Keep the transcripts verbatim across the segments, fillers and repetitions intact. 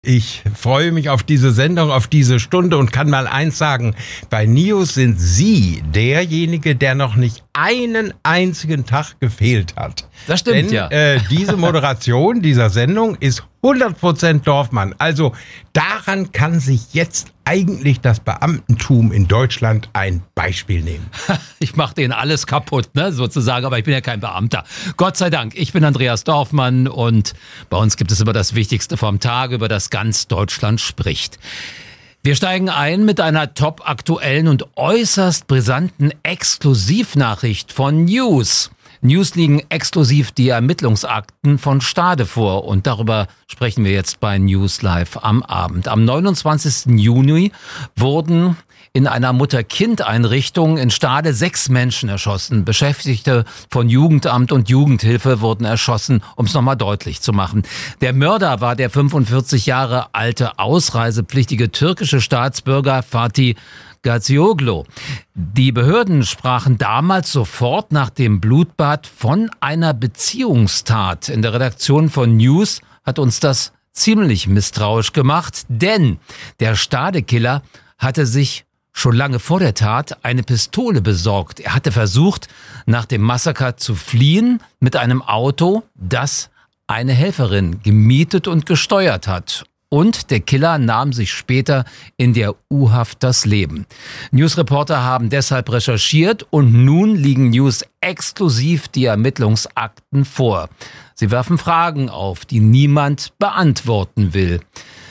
Ich freue mich auf diese Sendung, auf diese Stunde und kann mal eins sagen. Bei News sind Sie derjenige, der noch nicht einen einzigen Tag gefehlt hat. Das stimmt, Denn, ja. Äh, diese Moderation dieser Sendung ist hundert Prozent Dorfmann. Also daran kann sich jetzt eigentlich das Beamtentum in Deutschland ein Beispiel nehmen. Ich mache denen alles kaputt, ne, sozusagen, aber ich bin ja kein Beamter. Gott sei Dank, ich bin Andreas Dorfmann und bei uns gibt es immer das Wichtigste vom Tag, über das ganz Deutschland spricht. Wir steigen ein mit einer top aktuellen und äußerst brisanten Exklusivnachricht von News. News liegen exklusiv die Ermittlungsakten von Stade vor und darüber sprechen wir jetzt bei News Live am Abend. Am neunundzwanzigsten Juni wurden in einer Mutter-Kind-Einrichtung in Stade sechs Menschen erschossen. Beschäftigte von Jugendamt und Jugendhilfe wurden erschossen, um es nochmal deutlich zu machen. Der Mörder war der fünfundvierzig Jahre alte ausreisepflichtige türkische Staatsbürger Fatih Gazioglu. Die Behörden sprachen damals sofort nach dem Blutbad von einer Beziehungstat. In der Redaktion von News hat uns das ziemlich misstrauisch gemacht, denn der Stade-Killer hatte sich schon lange vor der Tat eine Pistole besorgt. Er hatte versucht, nach dem Massaker zu fliehen mit einem Auto, das eine Helferin gemietet und gesteuert hat. Und der Killer nahm sich später in der U-Haft das Leben. Newsreporter haben deshalb recherchiert und nun liegen News exklusiv die Ermittlungsakten vor. Sie werfen Fragen auf, die niemand beantworten will.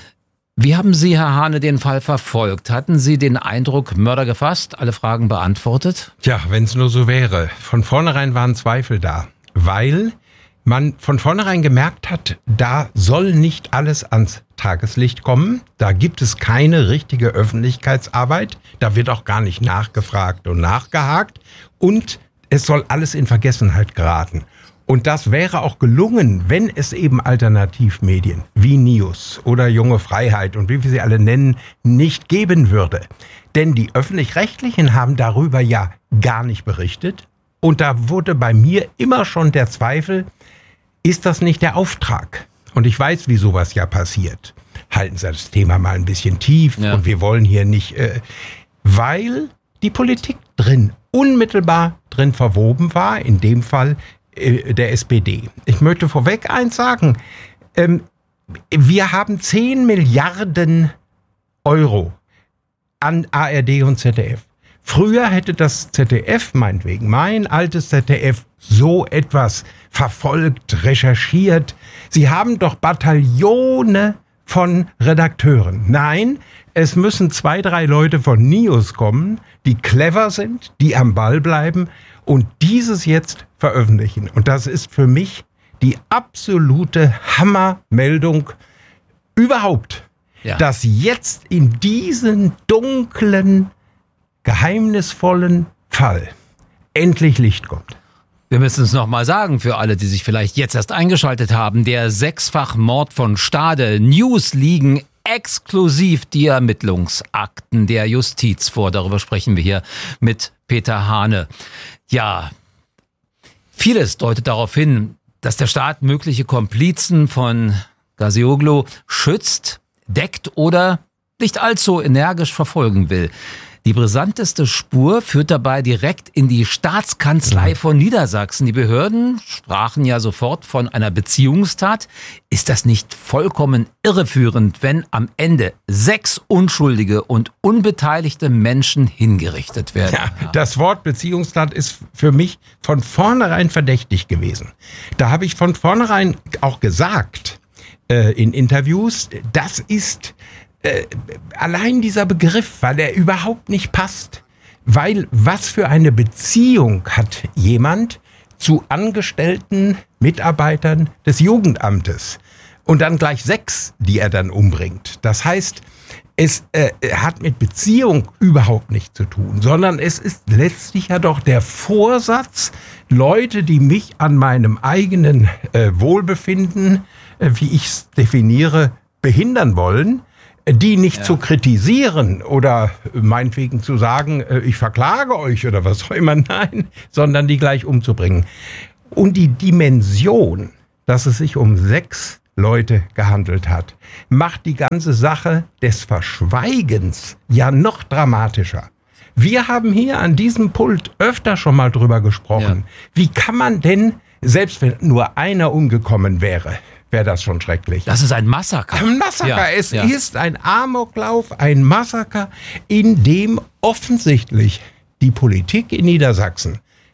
Wie haben Sie, Herr Hane, den Fall verfolgt? Hatten Sie den Eindruck, Mörder gefasst, alle Fragen beantwortet? Tja, wenn es nur so wäre. Von vornherein waren Zweifel da, weil man von vornherein gemerkt hat, da soll nicht alles ans Tageslicht kommen. Da gibt es keine richtige Öffentlichkeitsarbeit. Da wird auch gar nicht nachgefragt und nachgehakt. Und es soll alles in Vergessenheit geraten. Und das wäre auch gelungen, wenn es eben Alternativmedien wie News oder Junge Freiheit und wie wir sie alle nennen, nicht geben würde. Denn die Öffentlich-Rechtlichen haben darüber ja gar nicht berichtet. Und da wurde bei mir immer schon der Zweifel, ist das nicht der Auftrag? Und ich weiß, wie sowas ja passiert. Halten Sie das Thema mal ein bisschen tief ja. Und wir wollen hier nicht, äh, weil die Politik drin, unmittelbar drin verwoben war, in dem Fall äh, der S P D. Ich möchte vorweg eins sagen, ähm, wir haben zehn Milliarden Euro an A R D und Z D F. Früher hätte das Z D F, meinetwegen mein altes Z D F, so etwas verfolgt, recherchiert. Sie haben doch Bataillone von Redakteuren. Nein, es müssen zwei, drei Leute von News kommen, die clever sind, die am Ball bleiben und dieses jetzt veröffentlichen. Und das ist für mich die absolute Hammermeldung überhaupt, ja. Dass jetzt in diesen dunklen, geheimnisvollen Fall endlich Licht kommt. Wir müssen es nochmal sagen für alle, die sich vielleicht jetzt erst eingeschaltet haben. Der Sechsfachmord von Stade. News liegen exklusiv die Ermittlungsakten der Justiz vor. Darüber sprechen wir hier mit Peter Hane. Ja, vieles deutet darauf hin, dass der Staat mögliche Komplizen von Gazioglu schützt, deckt oder nicht allzu energisch verfolgen will. Die brisanteste Spur führt dabei direkt in die Staatskanzlei von Niedersachsen. Die Behörden sprachen ja sofort von einer Beziehungstat. Ist das nicht vollkommen irreführend, wenn am Ende sechs unschuldige und unbeteiligte Menschen hingerichtet werden? Ja, das Wort Beziehungstat ist für mich von vornherein verdächtig gewesen. Da habe ich von vornherein auch gesagt äh, in Interviews, das ist Äh, allein dieser Begriff, weil er überhaupt nicht passt. Weil was für eine Beziehung hat jemand zu angestellten Mitarbeitern des Jugendamtes? Und dann gleich sechs, die er dann umbringt. Das heißt, es äh, hat mit Beziehung überhaupt nichts zu tun, sondern es ist letztlich ja doch der Vorsatz, Leute, die mich an meinem eigenen äh, Wohlbefinden, äh, wie ich es definiere, behindern wollen, die nicht ja. zu kritisieren oder meinetwegen zu sagen, ich verklage euch oder was auch immer, nein, sondern die gleich umzubringen. Und die Dimension, dass es sich um sechs Leute gehandelt hat, macht die ganze Sache des Verschweigens ja noch dramatischer. Wir haben hier an diesem Pult öfter schon mal drüber gesprochen. Ja. Wie kann man denn, selbst wenn nur einer umgekommen wäre, wäre das schon schrecklich. Das ist ein Massaker. Ein Massaker. Ja, es ja. ist ein Amoklauf, ein Massaker, in dem offensichtlich die Politik in Niedersachsen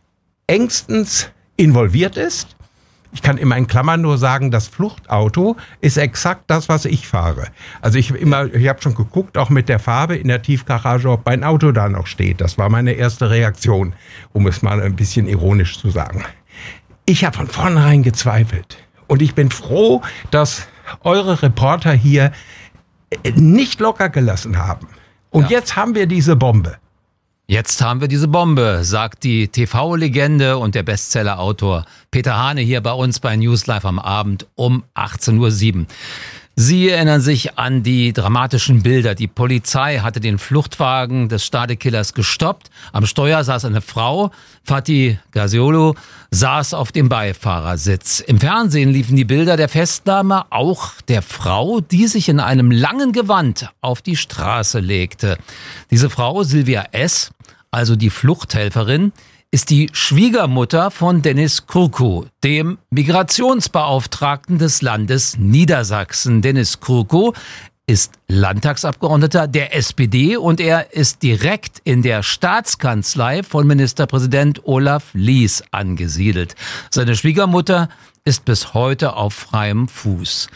engstens involviert ist. Ich kann immer in Klammern nur sagen, das Fluchtauto ist exakt das, was ich fahre. Also ich immer, ich habe schon geguckt, auch mit der Farbe in der Tiefgarage, ob mein Auto da noch steht. Das war meine erste Reaktion, um es mal ein bisschen ironisch zu sagen. Ich habe von vornherein gezweifelt. Und ich bin froh, dass eure Reporter hier nicht locker gelassen haben. Und ja. jetzt haben wir diese Bombe. Jetzt haben wir diese Bombe, sagt die T V-Legende und der Bestseller-Autor Peter Hane hier bei uns bei News Live am Abend um achtzehn Uhr sieben. Sie erinnern sich an die dramatischen Bilder. Die Polizei hatte den Fluchtwagen des Stadekillers gestoppt. Am Steuer saß eine Frau. Fatih Gazioglu saß auf dem Beifahrersitz. Im Fernsehen liefen die Bilder der Festnahme, auch der Frau, die sich in einem langen Gewand auf die Straße legte. Diese Frau, Silvia S., also die Fluchthelferin, ist die Schwiegermutter von Deniz Kurku, dem Migrationsbeauftragten des Landes Niedersachsen. Deniz Kurku ist Landtagsabgeordneter der S P D und er ist direkt in der Staatskanzlei von Ministerpräsident Olaf Lies angesiedelt. Seine Schwiegermutter ist bis heute auf freiem Fuß.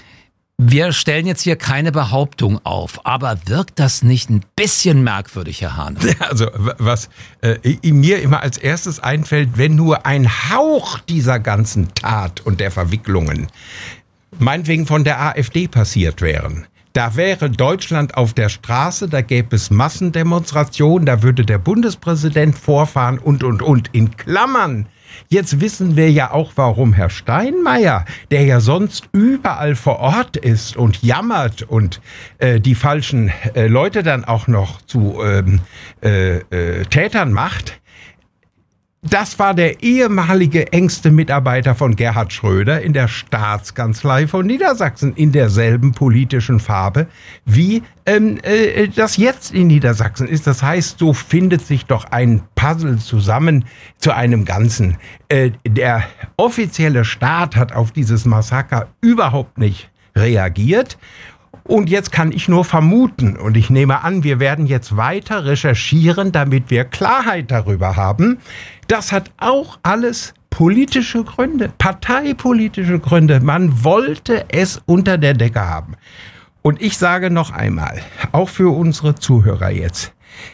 Wir stellen jetzt hier keine Behauptung auf, aber wirkt das nicht ein bisschen merkwürdig, Herr Hane? Also was äh, mir immer als erstes einfällt, wenn nur ein Hauch dieser ganzen Tat und der Verwicklungen meinetwegen von der AfD passiert wären. Da wäre Deutschland auf der Straße, da gäbe es Massendemonstrationen, da würde der Bundespräsident vorfahren und, und, und. In Klammern. Jetzt wissen wir ja auch, warum Herr Steinmeier, der ja sonst überall vor Ort ist und jammert und äh, die falschen äh, Leute dann auch noch zu ähm, äh, äh, Tätern macht, das war der ehemalige engste Mitarbeiter von Gerhard Schröder in der Staatskanzlei von Niedersachsen in derselben politischen Farbe, wie ähm, äh, das jetzt in Niedersachsen ist. Das heißt, so findet sich doch ein Puzzle zusammen zu einem Ganzen. Äh, der offizielle Staat hat auf dieses Massaker überhaupt nicht reagiert. Und jetzt kann ich nur vermuten, und ich nehme an, wir werden jetzt weiter recherchieren, damit wir Klarheit darüber haben. Das hat auch alles politische Gründe, parteipolitische Gründe. Man wollte es unter der Decke haben. Und ich sage noch einmal, auch für unsere Zuhörer jetzt,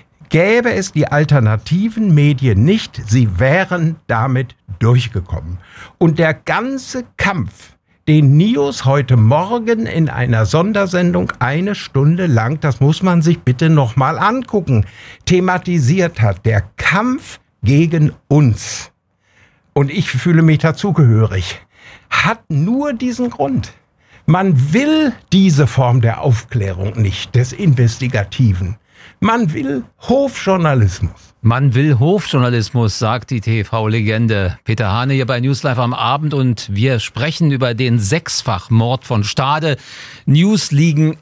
gäbe es die alternativen Medien nicht, sie wären damit durchgekommen. Und der ganze Kampf, den Nios heute Morgen in einer Sondersendung eine Stunde lang, das muss man sich bitte nochmal angucken, thematisiert hat. Der Kampf gegen uns, und ich fühle mich dazugehörig, hat nur diesen Grund. Man will diese Form der Aufklärung nicht, des Investigativen. Man will Hofjournalismus. Man will Hofjournalismus, sagt die T V-Legende. Peter Hane hier bei News Live am Abend und wir sprechen über den Sechsfachmord von Stade. News liegen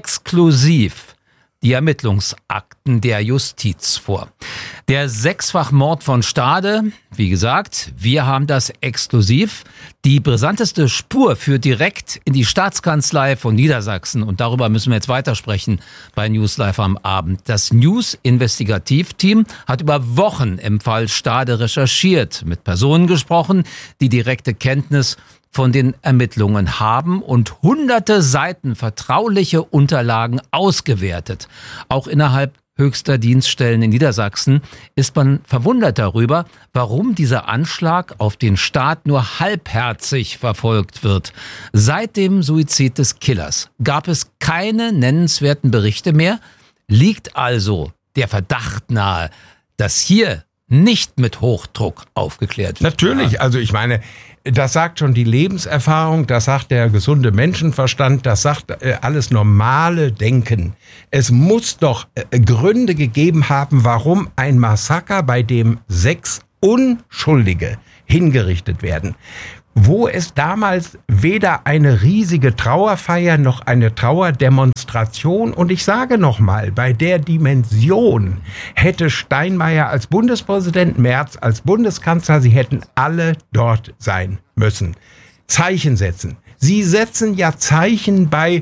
exklusiv die Ermittlungsakten der Justiz vor. Der Sechsfachmord von Stade, wie gesagt, wir haben das exklusiv. Die brisanteste Spur führt direkt in die Staatskanzlei von Niedersachsen und darüber müssen wir jetzt weitersprechen bei News Live am Abend. Das News-Investigativteam hat über Wochen im Fall Stade recherchiert, mit Personen gesprochen, die direkte Kenntnis von den Ermittlungen haben und hunderte Seiten vertrauliche Unterlagen ausgewertet. Auch innerhalb höchster Dienststellen in Niedersachsen ist man verwundert darüber, warum dieser Anschlag auf den Staat nur halbherzig verfolgt wird. Seit dem Suizid des Killers gab es keine nennenswerten Berichte mehr, liegt also der Verdacht nahe, dass hier nicht mit Hochdruck aufgeklärt wird. Natürlich, also ich meine, das sagt schon die Lebenserfahrung, das sagt der gesunde Menschenverstand, das sagt äh, alles normale Denken. Es muss doch äh, Gründe gegeben haben, warum ein Massaker, bei dem sechs Unschuldige hingerichtet werden. wo es damals weder eine riesige Trauerfeier noch eine Trauerdemonstration, und ich sage nochmal, bei der Dimension hätte Steinmeier als Bundespräsident, Merz als Bundeskanzler, sie hätten alle dort sein müssen. Zeichen setzen. Sie setzen ja Zeichen bei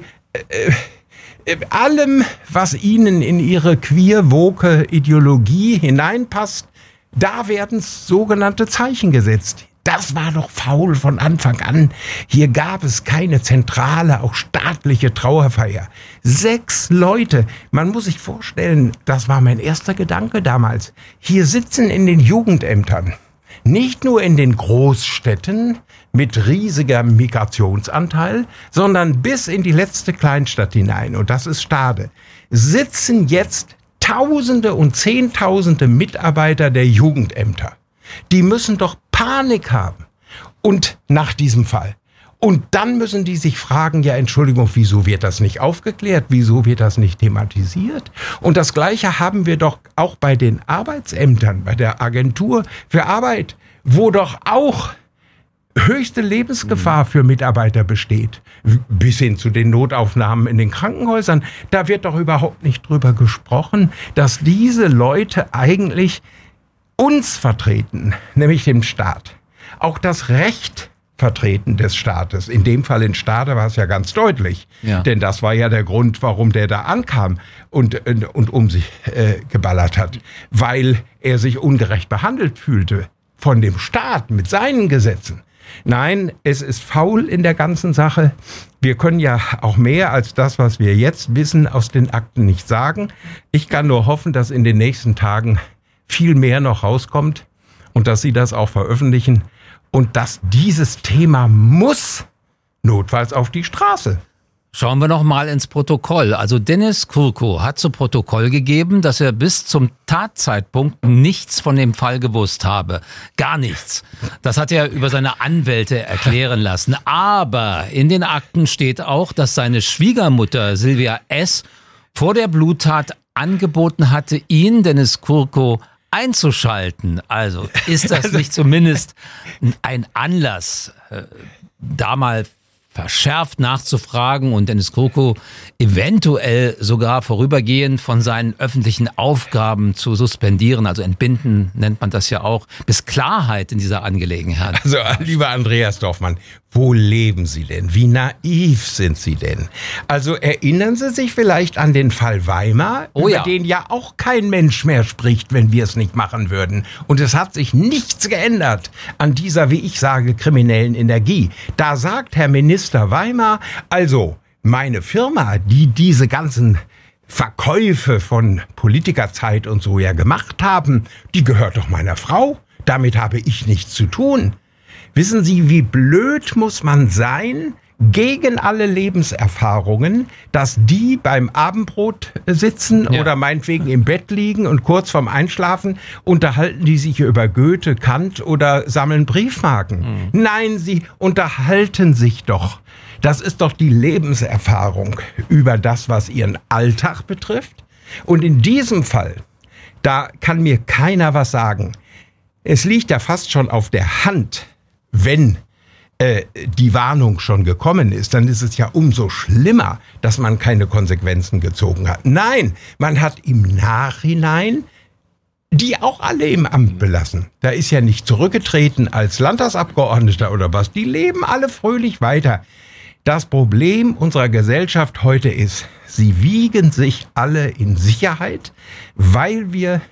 äh, allem, was ihnen in ihre queer-woke Ideologie hineinpasst. Da werden sogenannte Zeichen gesetzt. Das war doch faul von Anfang an. Hier gab es keine zentrale, auch staatliche Trauerfeier. Sechs Leute. Man muss sich vorstellen, das war mein erster Gedanke damals. Hier sitzen in den Jugendämtern, nicht nur in den Großstädten mit riesigem Migrationsanteil, sondern bis in die letzte Kleinstadt hinein, und das ist Stade, sitzen jetzt Tausende und Zehntausende Mitarbeiter der Jugendämter. Die müssen doch Panik haben. Und nach diesem Fall. Und dann müssen die sich fragen, ja, Entschuldigung, wieso wird das nicht aufgeklärt? Wieso wird das nicht thematisiert? Und das Gleiche haben wir doch auch bei den Arbeitsämtern, bei der Agentur für Arbeit, wo doch auch höchste Lebensgefahr für Mitarbeiter besteht. Bis hin zu den Notaufnahmen in den Krankenhäusern. Da wird doch überhaupt nicht drüber gesprochen, dass diese Leute eigentlich uns vertreten, nämlich den Staat. Auch das Recht vertreten des Staates. In dem Fall in Stade war es ja ganz deutlich. Ja. Denn das war ja der Grund, warum der da ankam und, und um sich äh, geballert hat. Weil er sich ungerecht behandelt fühlte von dem Staat mit seinen Gesetzen. Nein, es ist faul in der ganzen Sache. Wir können ja auch mehr als das, was wir jetzt wissen, aus den Akten nicht sagen. Ich kann nur hoffen, dass in den nächsten Tagen viel mehr noch rauskommt und dass Sie das auch veröffentlichen und dass dieses Thema muss notfalls auf die Straße. Schauen wir noch mal ins Protokoll. Also Dennis Kurko hat zu Protokoll gegeben, dass er bis zum Tatzeitpunkt nichts von dem Fall gewusst habe. Gar nichts. Das hat er über seine Anwälte erklären lassen. Aber in den Akten steht auch, dass seine Schwiegermutter Silvia S. vor der Bluttat angeboten hatte, ihn, Dennis Kurko, einzuschalten. Also ist das nicht zumindest ein Anlass, äh, da mal verschärft nachzufragen und Dennis Kurko eventuell sogar vorübergehend von seinen öffentlichen Aufgaben zu suspendieren, also entbinden nennt man das ja auch, bis Klarheit in dieser Angelegenheit. Also lieber Andreas Dorfmann, wo leben Sie denn? Wie naiv sind Sie denn? Also erinnern Sie sich vielleicht an den Fall Weimar, oh, über ja. den ja auch kein Mensch mehr spricht, wenn wir es nicht machen würden. Und es hat sich nichts geändert an dieser, wie ich sage, kriminellen Energie. Da sagt Herr Minister Weimar, also meine Firma, die diese ganzen Verkäufe von Politikerzeit und so ja gemacht haben, die gehört doch meiner Frau. Damit habe ich nichts zu tun. Wissen Sie, wie blöd muss man sein, gegen alle Lebenserfahrungen, dass die beim Abendbrot sitzen ja. oder meinetwegen im Bett liegen und kurz vorm Einschlafen unterhalten die sich über Goethe, Kant oder sammeln Briefmarken. Mhm. Nein, sie unterhalten sich doch. Das ist doch die Lebenserfahrung über das, was ihren Alltag betrifft. Und in diesem Fall, da kann mir keiner was sagen. Es liegt ja fast schon auf der Hand, wenn äh, die Warnung schon gekommen ist, dann ist es ja umso schlimmer, dass man keine Konsequenzen gezogen hat. Nein, man hat im Nachhinein die auch alle im Amt belassen. Da ist ja nicht zurückgetreten als Landtagsabgeordneter oder was. Die leben alle fröhlich weiter. Das Problem unserer Gesellschaft heute ist, sie wiegen sich alle in Sicherheit, weil wir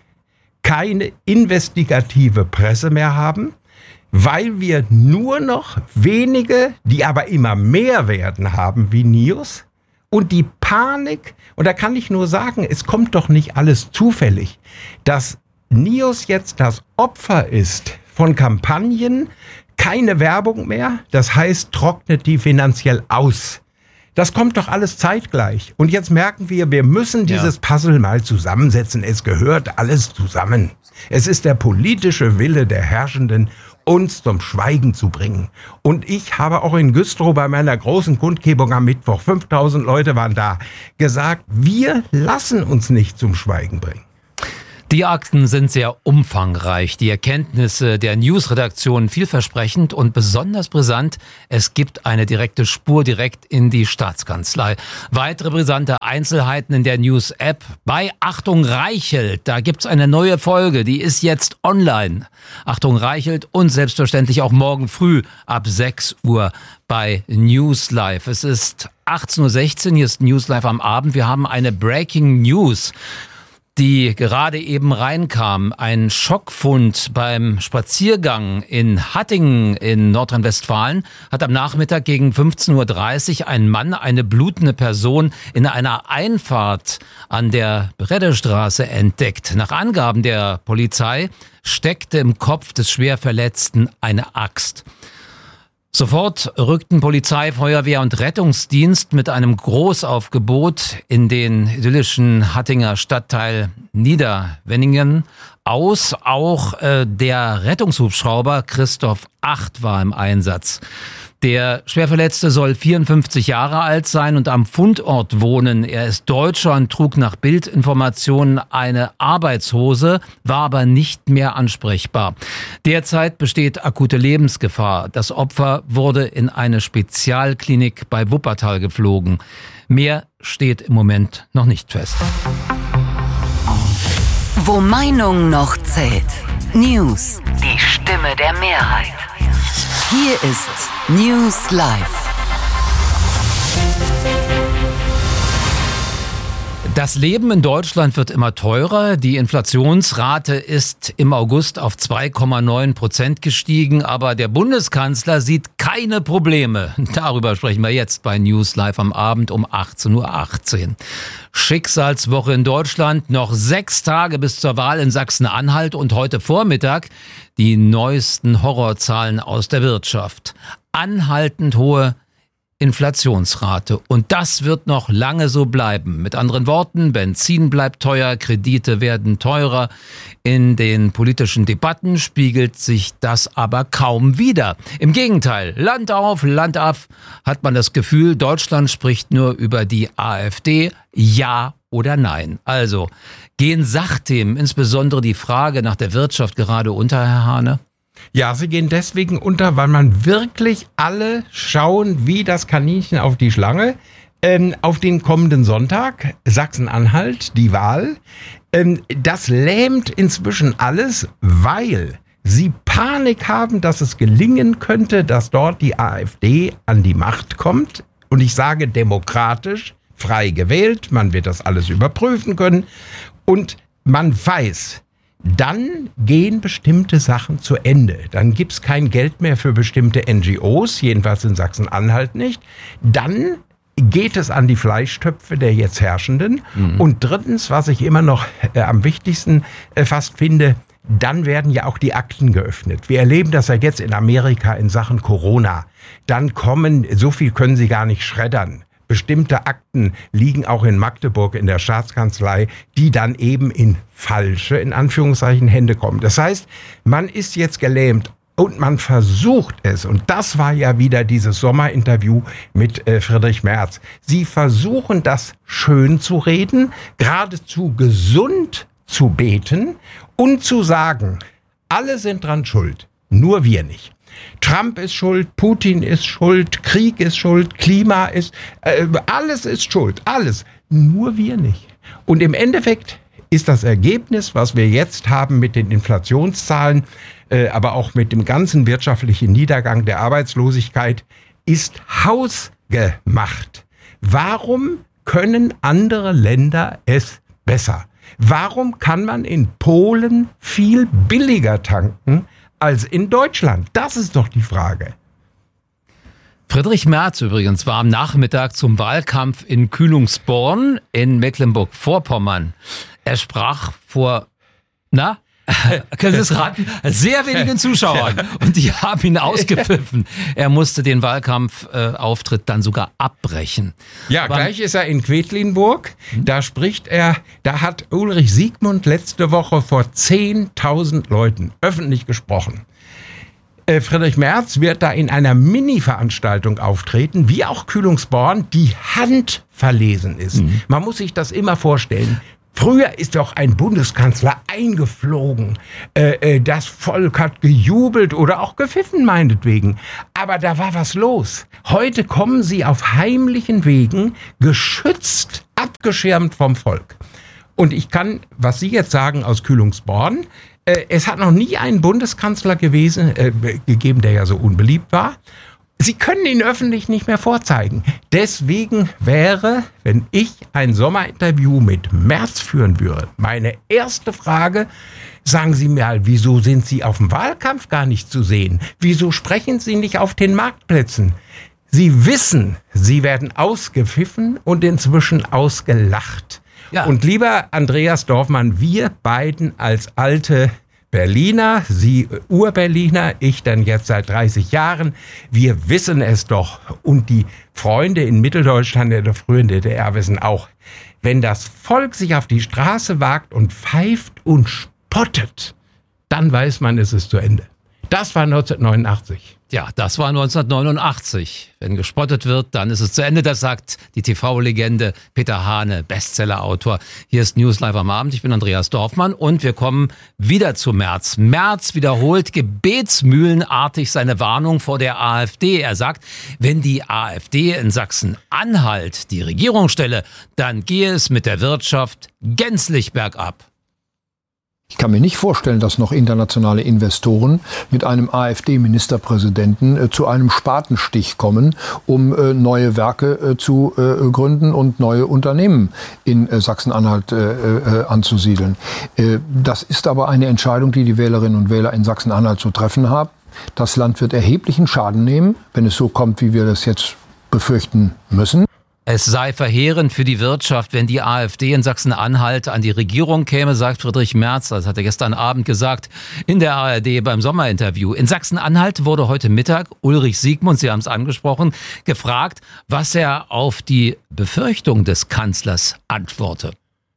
keine investigative Presse mehr haben, weil wir nur noch wenige, die aber immer mehr werden, haben wie News. Und die Panik, und da kann ich nur sagen, es kommt doch nicht alles zufällig, dass News jetzt das Opfer ist von Kampagnen, keine Werbung mehr, das heißt, trocknet die finanziell aus. Das kommt doch alles zeitgleich. Und jetzt merken wir, wir müssen dieses ja. Puzzle mal zusammensetzen. Es gehört alles zusammen. Es ist der politische Wille der Herrschenden, uns zum Schweigen zu bringen. Und ich habe auch in Güstrow bei meiner großen Kundgebung am Mittwoch, fünftausend Leute waren da, gesagt, wir lassen uns nicht zum Schweigen bringen. Die Akten sind sehr umfangreich, die Erkenntnisse der Newsredaktion vielversprechend und besonders brisant, es gibt eine direkte Spur direkt in die Staatskanzlei. Weitere brisante Einzelheiten in der News-App. Bei Achtung Reichelt, da gibt's eine neue Folge, die ist jetzt online. Achtung Reichelt und selbstverständlich auch morgen früh ab sechs Uhr bei News Live. Es ist achtzehn Uhr sechzehn, hier ist News Live am Abend. Wir haben eine Breaking News, die gerade eben reinkam. Ein Schockfund beim Spaziergang in Hattingen in Nordrhein-Westfalen hat am Nachmittag gegen fünfzehn Uhr dreißig ein Mann eine blutende Person in einer Einfahrt an der Breddestraße entdeckt. Nach Angaben der Polizei steckte im Kopf des Schwerverletzten eine Axt. Sofort rückten Polizei, Feuerwehr und Rettungsdienst mit einem Großaufgebot in den idyllischen Hattinger Stadtteil Niederwenningen aus. Auch äh, der Rettungshubschrauber Christoph acht war im Einsatz. Der Schwerverletzte soll vierundfünfzig Jahre alt sein und am Fundort wohnen. Er ist Deutscher und trug nach Bildinformationen eine Arbeitshose, war aber nicht mehr ansprechbar. Derzeit besteht akute Lebensgefahr. Das Opfer wurde in eine Spezialklinik bei Wuppertal geflogen. Mehr steht im Moment noch nicht fest. Wo Meinung noch zählt. News. Die Stimme der Mehrheit. Hier ist News Live. Das Leben in Deutschland wird immer teurer. Die Inflationsrate ist im August auf zwei Komma neun Prozent gestiegen. Aber der Bundeskanzler sieht keine Probleme. Darüber sprechen wir jetzt bei News Live am Abend um achtzehn Uhr achtzehn. Schicksalswoche in Deutschland. Noch sechs Tage bis zur Wahl in Sachsen-Anhalt. Und heute Vormittag die neuesten Horrorzahlen aus der Wirtschaft. Anhaltend hohe Inflationsrate. Und das wird noch lange so bleiben. Mit anderen Worten, Benzin bleibt teuer, Kredite werden teurer. In den politischen Debatten spiegelt sich das aber kaum wider. Im Gegenteil, Land auf, Land ab hat man das Gefühl, Deutschland spricht nur über die AfD, ja oder nein. Also, gehen Sachthemen, insbesondere die Frage nach der Wirtschaft, gerade unter, Herr Hahne? Ja, sie gehen deswegen unter, weil man wirklich alle schauen wie das Kaninchen auf die Schlange. Ähm, auf den kommenden Sonntag, Sachsen-Anhalt, die Wahl. Ähm, das lähmt inzwischen alles, weil sie Panik haben, dass es gelingen könnte, dass dort die AfD an die Macht kommt. Und ich sage demokratisch, frei gewählt, man wird das alles überprüfen können. Und man weiß, dann gehen bestimmte Sachen zu Ende. Dann gibt's kein Geld mehr für bestimmte N G Os, jedenfalls in Sachsen-Anhalt nicht. Dann geht es an die Fleischtöpfe der jetzt Herrschenden. Mhm. Und drittens, was ich immer noch äh, am wichtigsten äh, fast finde, dann werden ja auch die Akten geöffnet. Wir erleben das ja jetzt in Amerika in Sachen Corona. Dann kommen, so viel können sie gar nicht schreddern. Bestimmte Akten liegen auch in Magdeburg in der Staatskanzlei, die dann eben in falsche, in Anführungszeichen, Hände kommen. Das heißt, man ist jetzt gelähmt und man versucht es. Und das war ja wieder dieses Sommerinterview mit äh, Friedrich Merz. Sie versuchen das schön zu reden, geradezu gesund zu beten und zu sagen, alle sind dran schuld, nur wir nicht. Trump ist schuld, Putin ist schuld, Krieg ist schuld, Klima ist, äh, alles ist schuld, alles, nur wir nicht. Und im Endeffekt ist das Ergebnis, was wir jetzt haben mit den Inflationszahlen, äh, aber auch mit dem ganzen wirtschaftlichen Niedergang der Arbeitslosigkeit, ist hausgemacht. Warum können andere Länder es besser? Warum kann man in Polen viel billiger tanken als in Deutschland? Das ist doch die Frage. Friedrich Merz übrigens war am Nachmittag zum Wahlkampf in Kühlungsborn in Mecklenburg-Vorpommern. Er sprach vor, na, können Sie es raten, sehr wenigen Zuschauern. Und die haben ihn ausgepfiffen. Er musste den Wahlkampfauftritt dann sogar abbrechen. Ja, Aber gleich ist er in Quedlinburg. Da spricht er, da hat Ulrich Siegmund letzte Woche vor zehntausend Leuten öffentlich gesprochen. Äh, Friedrich Merz wird da in einer Mini-Veranstaltung auftreten, wie auch Kühlungsborn, die handverlesen ist. Mhm. Man muss sich das immer vorstellen. Früher ist doch ein Bundeskanzler eingeflogen. Äh, äh, das Volk hat gejubelt oder auch gepfiffen meinetwegen. Aber da war was los. Heute kommen sie auf heimlichen Wegen, geschützt, abgeschirmt vom Volk. Und ich kann, was Sie jetzt sagen aus Kühlungsborn, äh, es hat noch nie einen Bundeskanzler gewesen, äh, gegeben, der ja so unbeliebt war. Sie können ihn öffentlich nicht mehr vorzeigen. Deswegen wäre, wenn ich ein Sommerinterview mit Merz führen würde, meine erste Frage, sagen Sie mir mal, wieso sind Sie auf dem Wahlkampf gar nicht zu sehen? Wieso sprechen Sie nicht auf den Marktplätzen? Sie wissen, Sie werden ausgepfiffen und inzwischen ausgelacht. Ja. Und lieber Andreas Dorfmann, wir beiden als alte Berliner, Sie Ur-Berliner, ich dann jetzt seit dreißig Jahren, wir wissen es doch. Und die Freunde in Mitteldeutschland in der frühen D D R wissen auch, wenn das Volk sich auf die Straße wagt und pfeift und spottet, dann weiß man, es ist zu Ende. Das war neunzehnhundertneunundachtzig. Ja, das war neunzehnhundertneunundachtzig. Wenn gespottet wird, dann ist es zu Ende. Das sagt die T V-Legende Peter Hane, Bestseller-Autor. Hier ist News Live am Abend. Ich bin Andreas Dorfmann und wir kommen wieder zu Merz. Merz wiederholt gebetsmühlenartig seine Warnung vor der AfD. Er sagt, wenn die AfD in Sachsen-Anhalt die Regierung stelle, dann gehe es mit der Wirtschaft gänzlich bergab. Ich kann mir nicht vorstellen, dass noch internationale Investoren mit einem AfD-Ministerpräsidenten äh, zu einem Spatenstich kommen, um äh, neue Werke äh, zu äh, gründen und neue Unternehmen in äh, Sachsen-Anhalt äh, äh, anzusiedeln. Äh, das ist aber eine Entscheidung, die die Wählerinnen und Wähler in Sachsen-Anhalt zu treffen haben. Das Land wird erheblichen Schaden nehmen, wenn es so kommt, wie wir das jetzt befürchten müssen. Es sei verheerend für die Wirtschaft, wenn die AfD in Sachsen-Anhalt an die Regierung käme, sagt Friedrich Merz. Das hat er gestern Abend gesagt in der A R D beim Sommerinterview. In Sachsen-Anhalt wurde heute Mittag Ulrich Siegmund, Sie haben es angesprochen, gefragt, was er auf die Befürchtung des Kanzlers antworte.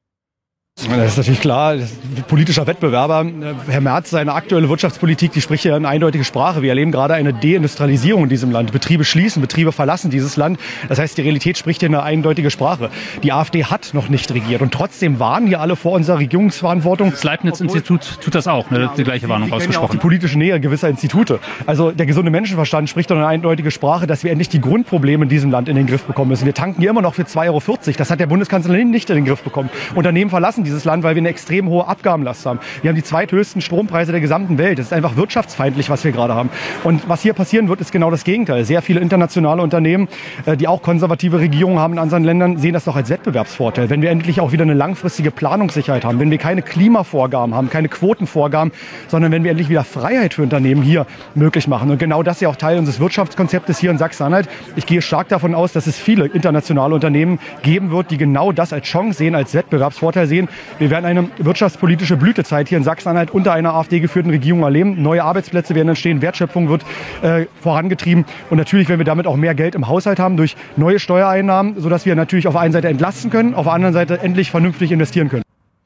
Das ist natürlich klar, das ist ein politischer Wettbewerber. Herr Merz, seine aktuelle Wirtschaftspolitik, die spricht ja eine eindeutige Sprache. Wir erleben gerade eine Deindustrialisierung in diesem Land. Betriebe schließen, Betriebe verlassen dieses Land. Das heißt, die Realität spricht hier eine eindeutige Sprache. Die AfD hat noch nicht regiert und trotzdem warnen hier alle vor unserer Regierungsverantwortung. Das Leibniz-Institut tut das auch, ne? Die gleiche Warnung ausgesprochen. Ja, die politische Nähe gewisser Institute. Also der gesunde Menschenverstand spricht doch eine eindeutige Sprache, dass wir endlich die Grundprobleme in diesem Land in den Griff bekommen müssen. Wir tanken hier immer noch für zwei Euro vierzig. Das hat der Bundeskanzler nicht in den Griff bekommen. Unternehmen verlassen dieses Land, weil wir eine extrem hohe Abgabenlast haben. Wir haben die zweithöchsten Strompreise der gesamten Welt. Das ist einfach wirtschaftsfeindlich, was wir gerade haben. Und was hier passieren wird, ist genau das Gegenteil. Sehr viele internationale Unternehmen, die auch konservative Regierungen haben in anderen Ländern, sehen das doch als Wettbewerbsvorteil. Wenn wir endlich auch wieder eine langfristige Planungssicherheit haben, wenn wir keine Klimavorgaben haben, keine Quotenvorgaben, sondern wenn wir endlich wieder Freiheit für Unternehmen hier möglich machen. Und genau das ist ja auch Teil unseres Wirtschaftskonzeptes hier in Sachsen-Anhalt. Ich gehe stark davon aus, dass es viele internationale Unternehmen geben wird, die genau das als Chance sehen, als Wettbewerbsvorteil sehen. Wir werden eine wirtschaftspolitische Blütezeit hier in Sachsen-Anhalt unter einer AfD-geführten Regierung erleben. Neue Arbeitsplätze werden entstehen, Wertschöpfung wird äh, vorangetrieben. Und natürlich werden wir damit auch mehr Geld im Haushalt haben durch neue Steuereinnahmen, sodass wir natürlich auf der einen Seite entlasten können, auf der anderen Seite endlich vernünftig investieren können.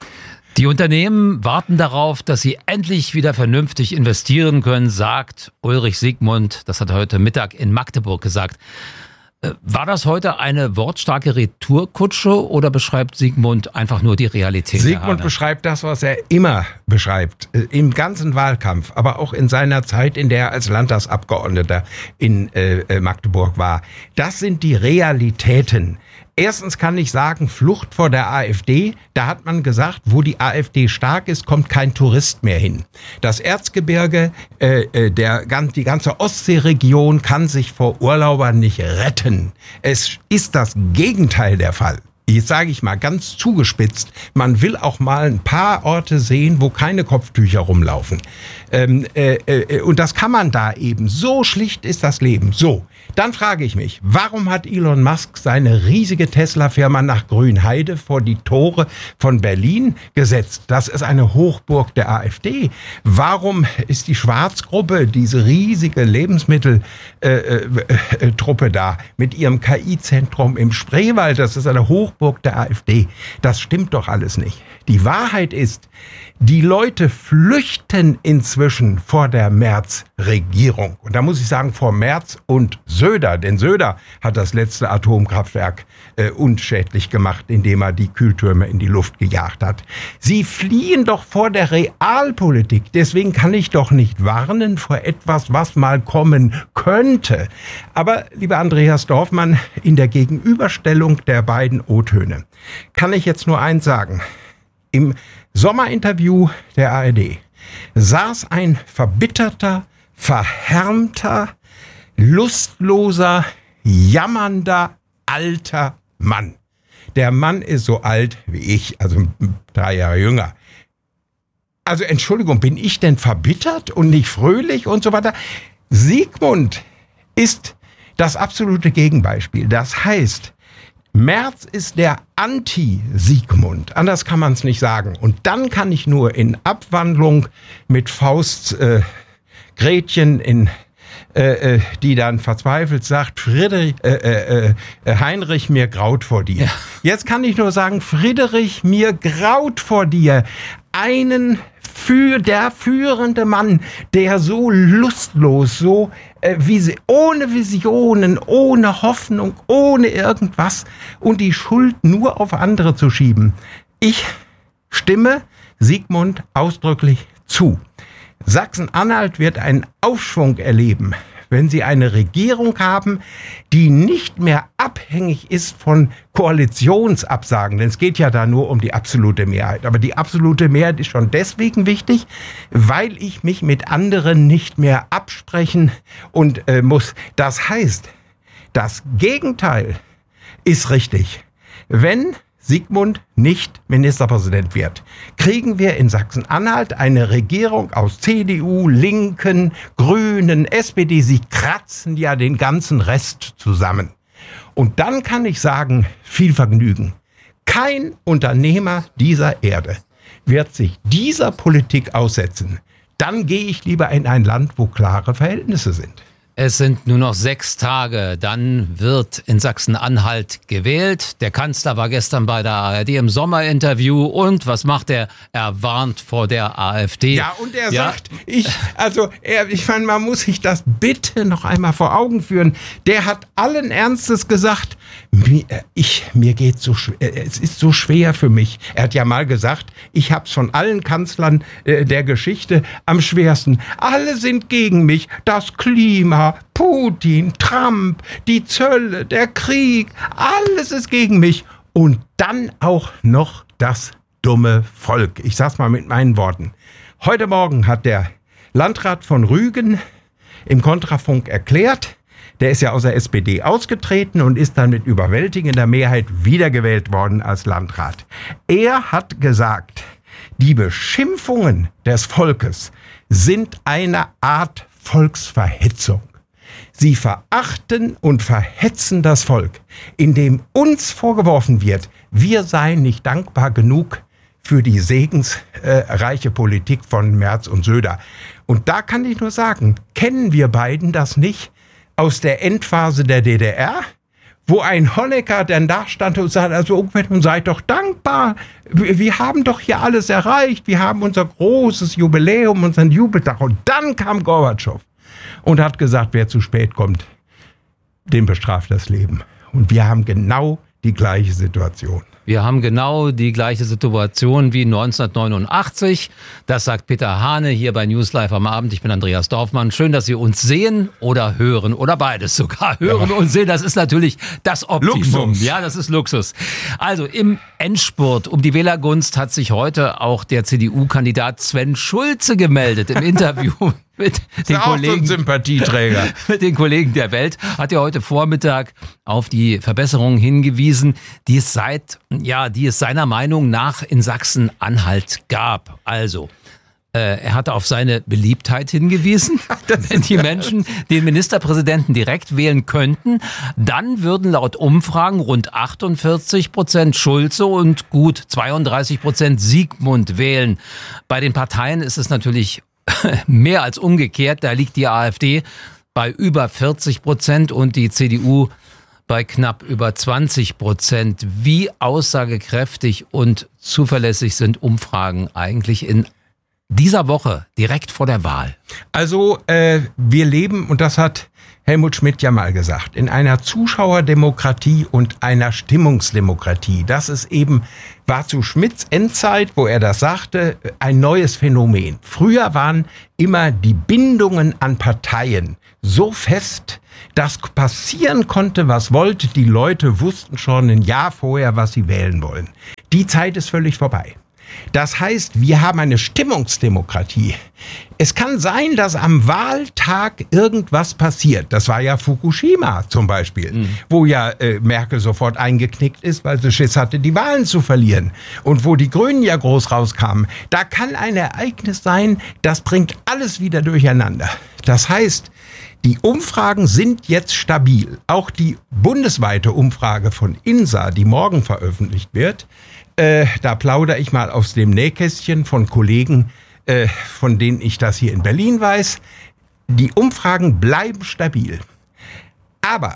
Die Unternehmen warten darauf, dass sie endlich wieder vernünftig investieren können, sagt Ulrich Siegmund. Das hat er heute Mittag in Magdeburg gesagt. War das heute eine wortstarke Retourkutsche oder beschreibt Siegmund einfach nur die Realität? Siegmund beschreibt das, was er immer beschreibt, im ganzen Wahlkampf, aber auch in seiner Zeit, in der er als Landtagsabgeordneter in äh, Magdeburg war. Das sind die Realitäten. Erstens kann ich sagen, Flucht vor der AfD. Da hat man gesagt, wo die AfD stark ist, kommt kein Tourist mehr hin. Das Erzgebirge, äh, der, die ganze Ostseeregion kann sich vor Urlaubern nicht retten. Es ist das Gegenteil der Fall. Jetzt sage ich mal ganz zugespitzt, man will auch mal ein paar Orte sehen, wo keine Kopftücher rumlaufen. Ähm, äh, äh, und das kann man da eben. So schlicht ist das Leben. So, dann frage ich mich, warum hat Elon Musk seine riesige Tesla-Firma nach Grünheide vor die Tore von Berlin gesetzt? Das ist eine Hochburg der AfD. Warum ist die Schwarzgruppe, diese riesige Lebensmitteltruppe äh, äh, äh, da mit ihrem K I-Zentrum im Spreewald, das ist eine Hochburg Hochburg der AfD. Das stimmt doch alles nicht. Die Wahrheit ist, die Leute flüchten inzwischen vor der Merz-Regierung. Und da muss ich sagen, vor Merz und Söder. Denn Söder hat das letzte Atomkraftwerk äh, unschädlich gemacht, indem er die Kühltürme in die Luft gejagt hat. Sie fliehen doch vor der Realpolitik. Deswegen kann ich doch nicht warnen vor etwas, was mal kommen könnte. Aber, lieber Andreas Dorfmann, in der Gegenüberstellung der beiden O-Töne kann ich jetzt nur eins sagen. Im Sommerinterview der A R D saß ein verbitterter, verhärmter, lustloser, jammernder, alter Mann. Der Mann ist so alt wie ich, also drei Jahre jünger. Also Entschuldigung, bin ich denn verbittert und nicht fröhlich und so weiter? Sigmund ist das absolute Gegenbeispiel. Das heißt, Merz ist der Anti-Sigmund. Anders kann man es nicht sagen. Und dann kann ich nur in Abwandlung mit Fausts äh, Gretchen, in, äh, äh, die dann verzweifelt sagt, Friedrich, äh, äh, Heinrich, mir graut vor dir. Ja. Jetzt kann ich nur sagen, Friedrich, mir graut vor dir. Einen für der führende Mann, der so lustlos, so äh, wie, ohne Visionen, ohne Hoffnung, ohne irgendwas und die Schuld nur auf andere zu schieben. Ich stimme Sigmund ausdrücklich zu. Sachsen-Anhalt wird einen Aufschwung erleben, wenn sie eine Regierung haben, die nicht mehr abhängig ist von Koalitionsabsagen. Denn es geht ja da nur um die absolute Mehrheit. Aber die absolute Mehrheit ist schon deswegen wichtig, weil ich mich mit anderen nicht mehr absprechen und äh, muss. Das heißt, das Gegenteil ist richtig. Wenn Sigmund nicht Ministerpräsident wird, kriegen wir in Sachsen-Anhalt eine Regierung aus C D U, Linken, Grünen, S P D. Sie kratzen ja den ganzen Rest zusammen. Und dann kann ich sagen, viel Vergnügen. Kein Unternehmer dieser Erde wird sich dieser Politik aussetzen. Dann gehe ich lieber in ein Land, wo klare Verhältnisse sind. Es sind nur noch sechs Tage, dann wird in Sachsen-Anhalt gewählt. Der Kanzler war gestern bei der A R D im Sommerinterview und was macht er? Er warnt vor der AfD. Ja, und er ja. sagt, ich, also, er, ich meine, man muss sich das bitte noch einmal vor Augen führen. Der hat allen Ernstes gesagt, mir, ich, mir geht so schwer, es ist so schwer für mich. Er hat ja mal gesagt, ich hab's von allen Kanzlern äh, der Geschichte am schwersten. Alle sind gegen mich, das Klima, Putin, Trump, die Zölle, der Krieg, alles ist gegen mich. Und dann auch noch das dumme Volk. Ich sag's mal mit meinen Worten. Heute Morgen hat der Landrat von Rügen im Kontrafunk erklärt, der ist ja aus der S P D ausgetreten und ist dann mit überwältigender Mehrheit wiedergewählt worden als Landrat. Er hat gesagt, die Beschimpfungen des Volkes sind eine Art Volksverhetzung. Sie verachten und verhetzen das Volk, indem uns vorgeworfen wird, wir seien nicht dankbar genug für die segensreiche Politik von Merz und Söder. Und da kann ich nur sagen, kennen wir beiden das nicht aus der Endphase der D D R, wo ein Honecker dann da stand und sagte, also seid doch dankbar, wir haben doch hier alles erreicht, wir haben unser großes Jubiläum, unseren Jubeltag. Und dann kam Gorbatschow und hat gesagt, wer zu spät kommt, den bestraft das Leben. Und wir haben genau die gleiche Situation. Wir haben genau die gleiche Situation wie neunzehnhundertneunundachtzig. Das sagt Peter Hane hier bei News Live am Abend. Ich bin Andreas Dorfmann. Schön, dass Sie uns sehen oder hören oder beides sogar. Hören ja. und sehen, das ist natürlich das Optimum. Luxus. Ja, das ist Luxus. Also im Endspurt um die Wählergunst hat sich heute auch der C D U-Kandidat Sven Schulze gemeldet im Interview. Mit den, Kollegen, so Sympathieträger. mit den Kollegen der Welt hat er heute Vormittag auf die Verbesserungen hingewiesen, die es seit, ja, die es seiner Meinung nach in Sachsen-Anhalt gab. Also, äh, er hatte auf seine Beliebtheit hingewiesen. Wenn die Menschen den Ministerpräsidenten direkt wählen könnten, dann würden laut Umfragen rund achtundvierzig Prozent Schulze und gut zweiunddreißig Prozent Sigmund wählen. Bei den Parteien ist es natürlich mehr als umgekehrt, da liegt die AfD bei über vierzig Prozent und die C D U bei knapp über zwanzig Prozent. Wie aussagekräftig und zuverlässig sind Umfragen eigentlich in dieser Woche, direkt vor der Wahl? Also äh, wir leben, und das hat Helmut Schmidt ja mal gesagt, in einer Zuschauerdemokratie und einer Stimmungsdemokratie. Das ist eben, war zu Schmidts Endzeit, wo er das sagte, ein neues Phänomen. Früher waren immer die Bindungen an Parteien so fest, dass passieren konnte, was wollte. Die Leute wussten schon ein Jahr vorher, was sie wählen wollen. Die Zeit ist völlig vorbei. Das heißt, wir haben eine Stimmungsdemokratie. Es kann sein, dass am Wahltag irgendwas passiert. Das war ja Fukushima zum Beispiel, mhm. wo ja äh, Merkel sofort eingeknickt ist, weil sie Schiss hatte, die Wahlen zu verlieren. Und wo die Grünen ja groß rauskamen. Da kann ein Ereignis sein, das bringt alles wieder durcheinander. Das heißt, die Umfragen sind jetzt stabil. Auch die bundesweite Umfrage von INSA, die morgen veröffentlicht wird, Äh, da plaudere ich mal aus dem Nähkästchen von Kollegen, äh, von denen ich das hier in Berlin weiß. Die Umfragen bleiben stabil. Aber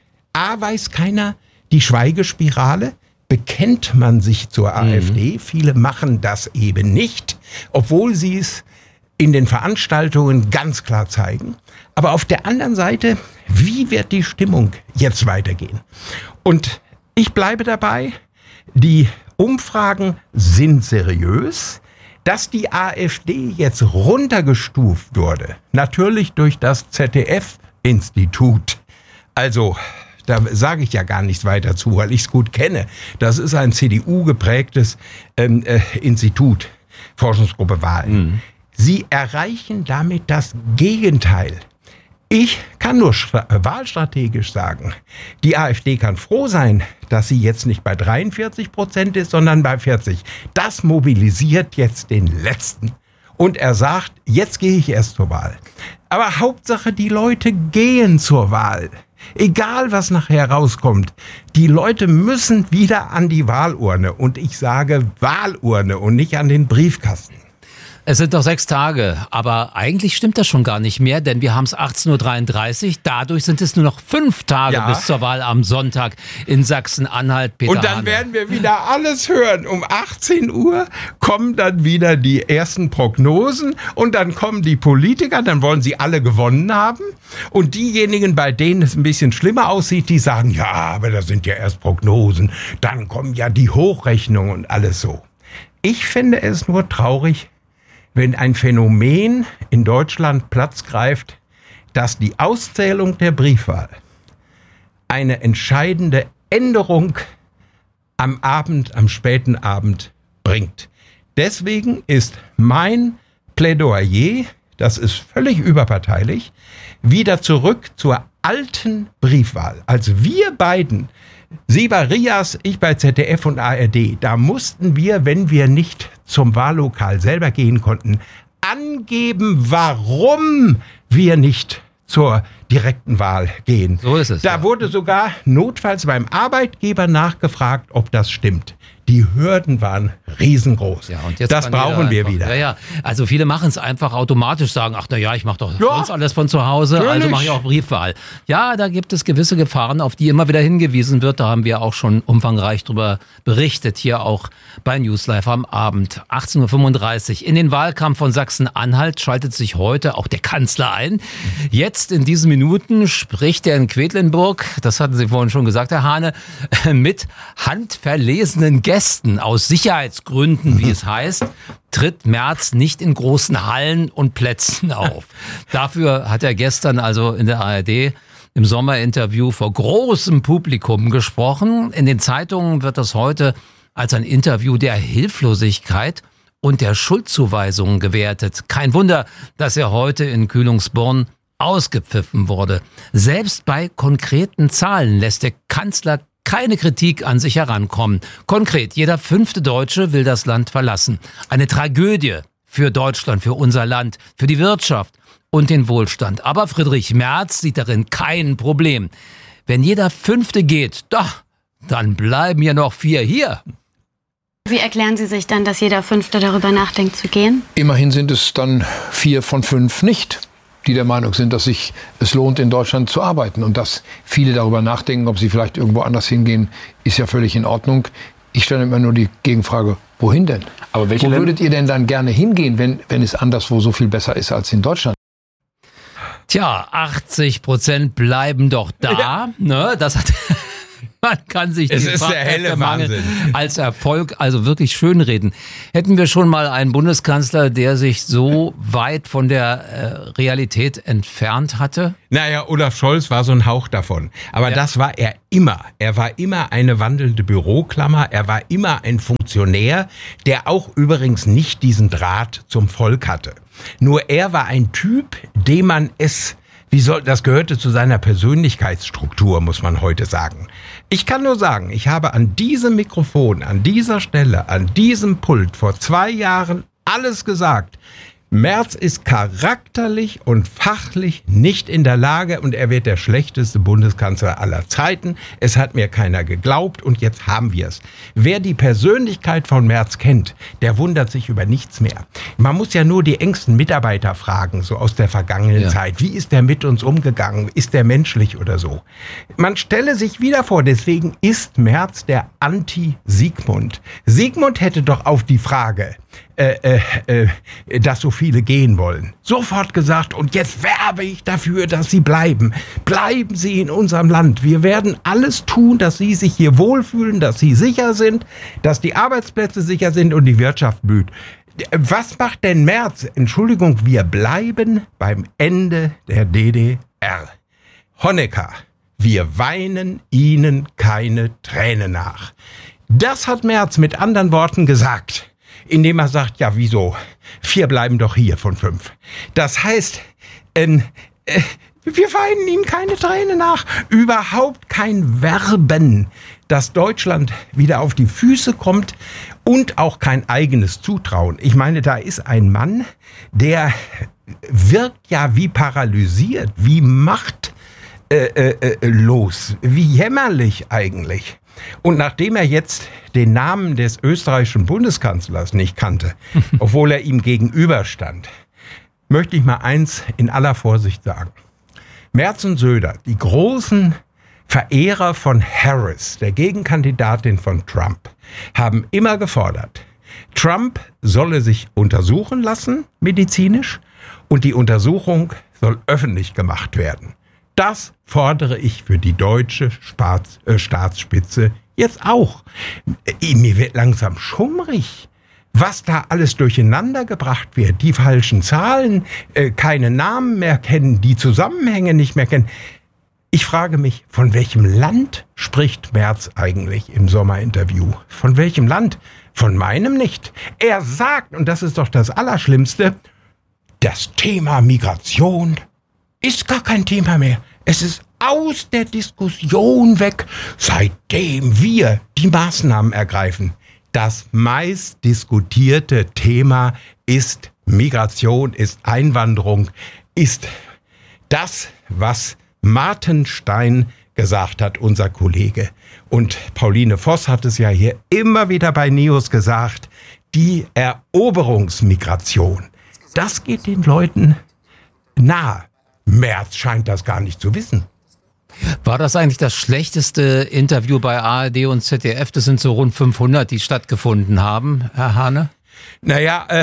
A, weiß keiner die Schweigespirale. Bekennt man sich zur mhm. AfD? Viele machen das eben nicht, obwohl sie es in den Veranstaltungen ganz klar zeigen. Aber auf der anderen Seite, wie wird die Stimmung jetzt weitergehen? Und ich bleibe dabei, die Umfragen sind seriös. Dass die AfD jetzt runtergestuft wurde, natürlich durch das Z D F-Institut. Also, da sage ich ja gar nichts weiter zu, weil ich es gut kenne. Das ist ein C D U-geprägtes ähm, äh, Institut, Forschungsgruppe Wahlen. Mhm. Sie erreichen damit das Gegenteil. Ich kann nur wahlstrategisch sagen, die AfD kann froh sein, dass sie jetzt nicht bei dreiundvierzig Prozent ist, sondern bei vierzig. Das mobilisiert jetzt den Letzten. Und er sagt, jetzt gehe ich erst zur Wahl. Aber Hauptsache, die Leute gehen zur Wahl. Egal, was nachher rauskommt. Die Leute müssen wieder an die Wahlurne. Und ich sage Wahlurne und nicht an den Briefkasten. Es sind noch sechs Tage, aber eigentlich stimmt das schon gar nicht mehr, denn wir haben es achtzehn Uhr dreiunddreißig. Dadurch sind es nur noch fünf Tage ja. bis zur Wahl am Sonntag in Sachsen-Anhalt. Peter Und dann Hane. werden wir wieder alles hören. Um achtzehn Uhr kommen dann wieder die ersten Prognosen und dann kommen die Politiker, dann wollen sie alle gewonnen haben. Und diejenigen, bei denen es ein bisschen schlimmer aussieht, die sagen, ja, aber das sind ja erst Prognosen. Dann kommen ja die Hochrechnungen und alles so. Ich finde es nur traurig, wenn ein Phänomen in Deutschland Platz greift, dass die Auszählung der Briefwahl eine entscheidende Änderung am Abend, am späten Abend bringt. Deswegen ist mein Plädoyer, das ist völlig überparteilich, wieder zurück zur alten Briefwahl. Als wir beiden, Sie bei Rias, ich bei Z D F und A R D, da mussten wir, wenn wir nicht zum Wahllokal selber gehen konnten, angeben, warum wir nicht zur direkten Wahl gehen. So ist es. Da ja. wurde sogar notfalls beim Arbeitgeber nachgefragt, ob das stimmt. Die Hürden waren riesengroß. Ja, und jetzt das brauchen wir einfach, wieder. Ja, ja. Also viele machen es einfach automatisch, sagen, ach na ja, ich mache doch ja, sonst alles von zu Hause, natürlich. Also mache ich auch Briefwahl. Ja, da gibt es gewisse Gefahren, auf die immer wieder hingewiesen wird. Da haben wir auch schon umfangreich drüber berichtet, hier auch bei News Live am Abend. achtzehn Uhr fünfunddreißig. In den Wahlkampf von Sachsen-Anhalt schaltet sich heute auch der Kanzler ein. Jetzt in diesen Minuten spricht er in Quedlinburg, das hatten Sie vorhin schon gesagt, Herr Hane, mit handverlesenen Gästen. Aus Sicherheitsgründen, wie es heißt, tritt Merz nicht in großen Hallen und Plätzen auf. Dafür hat er gestern also in der A R D im Sommerinterview vor großem Publikum gesprochen. In den Zeitungen wird das heute als ein Interview der Hilflosigkeit und der Schuldzuweisungen gewertet. Kein Wunder, dass er heute in Kühlungsborn ausgepfiffen wurde. Selbst bei konkreten Zahlen lässt der Kanzler keine Kritik an sich herankommen. Konkret, jeder fünfte Deutsche will das Land verlassen. Eine Tragödie für Deutschland, für unser Land, für die Wirtschaft und den Wohlstand. Aber Friedrich Merz sieht darin kein Problem. Wenn jeder fünfte geht, doch, dann bleiben ja noch vier hier. Wie erklären Sie sich dann, dass jeder Fünfte darüber nachdenkt zu gehen? Immerhin sind es dann vier von fünf nicht. die der Meinung sind, dass sich es lohnt, in Deutschland zu arbeiten. Und dass viele darüber nachdenken, ob sie vielleicht irgendwo anders hingehen, ist ja völlig in Ordnung. Ich stelle immer nur die Gegenfrage, wohin denn? Aber welche Wo Länder? würdet ihr denn dann gerne hingehen, wenn, wenn es anderswo so viel besser ist als in Deutschland? Tja, achtzig Prozent bleiben doch da. Ja. Ne, das hat... Man kann sich es den ist der helle Wahnsinn. Als Erfolg also wirklich schönreden. Hätten wir schon mal einen Bundeskanzler, der sich so weit von der äh, Realität entfernt hatte? Naja, Olaf Scholz war so ein Hauch davon. Aber ja. das war er immer. Er war immer eine wandelnde Büroklammer. Er war immer ein Funktionär, der auch übrigens nicht diesen Draht zum Volk hatte. Nur er war ein Typ, dem man es... Wie soll, das gehörte zu seiner Persönlichkeitsstruktur, muss man heute sagen. Ich kann nur sagen, ich habe an diesem Mikrofon, an dieser Stelle, an diesem Pult vor zwei Jahren alles gesagt. Merz ist charakterlich und fachlich nicht in der Lage und er wird der schlechteste Bundeskanzler aller Zeiten. Es hat mir keiner geglaubt und jetzt haben wir es. Wer die Persönlichkeit von Merz kennt, der wundert sich über nichts mehr. Man muss ja nur die engsten Mitarbeiter fragen, so aus der vergangenen ja. Zeit. Wie ist der mit uns umgegangen? Ist der menschlich oder so? Man stelle sich wieder vor, deswegen ist Merz der Anti-Sigmund. Sigmund hätte doch auf die Frage, Äh, äh, äh, dass so viele gehen wollen. Sofort gesagt, und jetzt werbe ich dafür, dass Sie bleiben. Bleiben Sie in unserem Land. Wir werden alles tun, dass Sie sich hier wohlfühlen, dass Sie sicher sind, dass die Arbeitsplätze sicher sind und die Wirtschaft blüht. Was macht denn Merz? Entschuldigung, wir bleiben beim Ende der D D R. Honecker, wir weinen Ihnen keine Träne nach. Das hat Merz mit anderen Worten gesagt. Indem er sagt, ja wieso, vier bleiben doch hier von fünf. Das heißt, ähm, äh, wir weinen ihm keine Träne nach. Überhaupt kein Werben, dass Deutschland wieder auf die Füße kommt und auch kein eigenes Zutrauen. Ich meine, da ist ein Mann, der wirkt ja wie paralysiert, wie machtlos, äh, äh, wie jämmerlich eigentlich. Und nachdem er jetzt den Namen des österreichischen Bundeskanzlers nicht kannte, obwohl er ihm gegenüberstand, möchte ich mal eins in aller Vorsicht sagen. Merz und Söder, die großen Verehrer von Harris, der Gegenkandidatin von Trump, haben immer gefordert, Trump solle sich untersuchen lassen, medizinisch, und die Untersuchung soll öffentlich gemacht werden. Das fordere ich für die deutsche Staats, äh, Staatsspitze jetzt auch. Äh, mir wird langsam schummrig, was da alles durcheinander gebracht wird. Die falschen Zahlen, äh, keine Namen mehr kennen, die Zusammenhänge nicht mehr kennen. Ich frage mich, von welchem Land spricht Merz eigentlich im Sommerinterview? Von welchem Land? Von meinem nicht. Er sagt, und das ist doch das Allerschlimmste, das Thema Migration ist gar kein Thema mehr. Es ist aus der Diskussion weg, seitdem wir die Maßnahmen ergreifen. Das meist diskutierte Thema ist Migration, ist Einwanderung, ist das, was Martenstein gesagt hat, unser Kollege. Und Pauline Voss hat es ja hier immer wieder bei Neos gesagt, die Eroberungsmigration. Das geht den Leuten nahe. Merz scheint das gar nicht zu wissen. War das eigentlich das schlechteste Interview bei A R D und Z D F? Das sind so rund fünfhundert, die stattgefunden haben, Herr Hane. Naja, äh,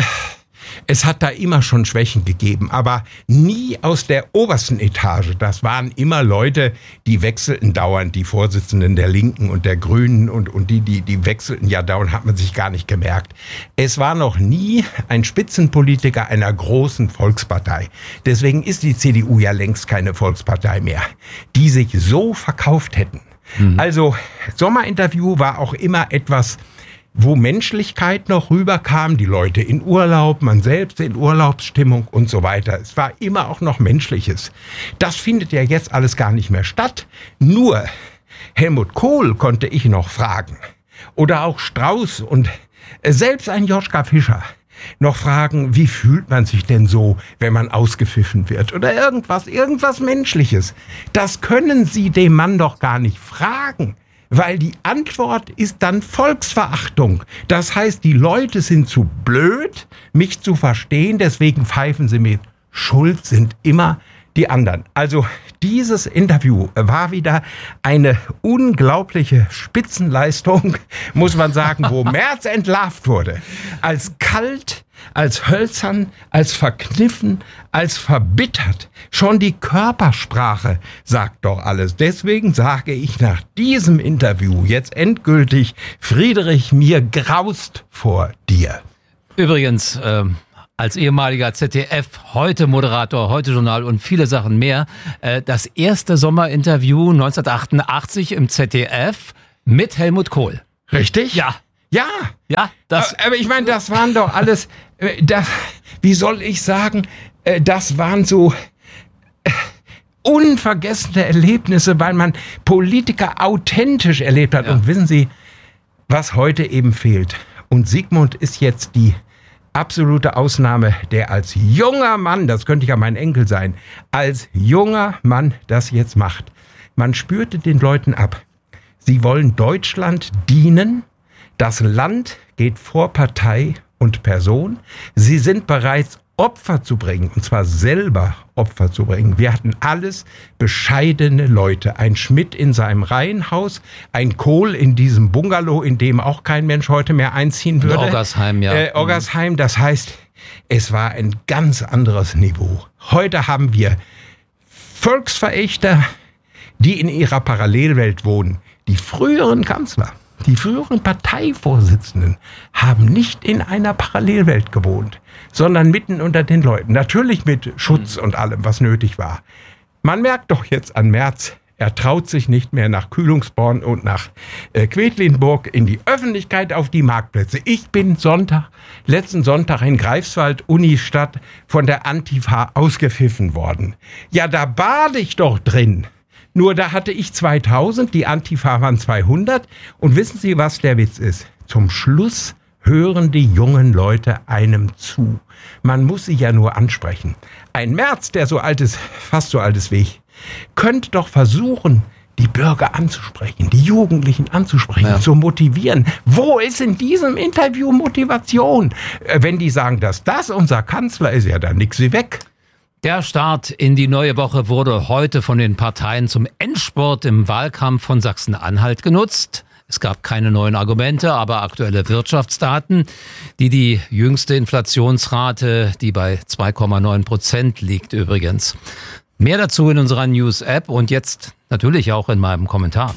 es hat da immer schon Schwächen gegeben, aber nie aus der obersten Etage. Das waren immer Leute, die wechselten dauernd, die Vorsitzenden der Linken und der Grünen und, und die, die, die wechselten ja dauernd, hat man sich gar nicht gemerkt. Es war noch nie ein Spitzenpolitiker einer großen Volkspartei. Deswegen ist die C D U ja längst keine Volkspartei mehr, die sich so verkauft hätten. Mhm. Also, Sommerinterview war auch immer etwas, wo Menschlichkeit noch rüberkam, die Leute in Urlaub, man selbst in Urlaubsstimmung und so weiter. Es war immer auch noch Menschliches. Das findet ja jetzt alles gar nicht mehr statt. Nur Helmut Kohl konnte ich noch fragen. Oder auch Strauß und selbst ein Joschka Fischer noch fragen, wie fühlt man sich denn so, wenn man ausgepfiffen wird? Oder irgendwas, irgendwas Menschliches. Das können Sie dem Mann doch gar nicht fragen. Weil die Antwort ist dann Volksverachtung. Das heißt, die Leute sind zu blöd, mich zu verstehen, deswegen pfeifen sie mit schuld sind immer die anderen. Also dieses Interview war wieder eine unglaubliche Spitzenleistung, muss man sagen, wo Merz entlarvt wurde. Als kalt, als hölzern, als verkniffen, als verbittert. Schon die Körpersprache sagt doch alles. Deswegen sage ich nach diesem Interview jetzt endgültig, Friedrich, mir graust vor dir. Übrigens, ähm als ehemaliger Z D F-Heute-Moderator, Heute-Journal und viele Sachen mehr, das erste Sommerinterview neunzehnhundertachtundachtzig im Z D F mit Helmut Kohl. Richtig? Ja. Ja. Ja, das. Aber ich meine, das waren doch alles, das, wie soll ich sagen, das waren so unvergessene Erlebnisse, weil man Politiker authentisch erlebt hat. Ja. Und wissen Sie, was heute eben fehlt? Und Sigmund ist jetzt die absolute Ausnahme, der als junger Mann, das könnte ja mein Enkel sein, als junger Mann das jetzt macht. Man spürte den Leuten ab. Sie wollen Deutschland dienen. Das Land geht vor Partei und Person. Sie sind bereit, Opfer zu bringen, und zwar selber Opfer zu bringen. Wir hatten alles bescheidene Leute. Ein Schmidt in seinem Reihenhaus, ein Kohl in diesem Bungalow, in dem auch kein Mensch heute mehr einziehen würde. Oggersheim, ja. Äh, Oggersheim, das heißt, es war ein ganz anderes Niveau. Heute haben wir Volksverächter, die in ihrer Parallelwelt wohnen. Die früheren Kanzler, die früheren Parteivorsitzenden haben nicht in einer Parallelwelt gewohnt, sondern mitten unter den Leuten. Natürlich mit Schutz und allem, was nötig war. Man merkt doch jetzt an Merz, er traut sich nicht mehr nach Kühlungsborn und nach äh, Quedlinburg in die Öffentlichkeit auf die Marktplätze. Ich bin Sonntag, letzten Sonntag in Greifswald, Unistadt, von der Antifa ausgepfiffen worden. Ja, da bade ich doch drin. Nur da hatte ich zweitausend, die Antifa waren zweihundert. Und wissen Sie, was der Witz ist? Zum Schluss hören die jungen Leute einem zu. Man muss sie ja nur ansprechen. Ein Merz, der so alt ist, fast so alt ist wie ich, könnte doch versuchen, die Bürger anzusprechen, die Jugendlichen anzusprechen, ja. zu motivieren. Wo ist in diesem Interview Motivation? Wenn die sagen, dass das unser Kanzler ist, ja, dann nix sie weg. Der Start in die neue Woche wurde heute von den Parteien zum Endspurt im Wahlkampf von Sachsen-Anhalt genutzt. Es gab keine neuen Argumente, aber aktuelle Wirtschaftsdaten, die die jüngste Inflationsrate, die bei zwei Komma neun Prozent liegt übrigens. Mehr dazu in unserer News-App und jetzt natürlich auch in meinem Kommentar.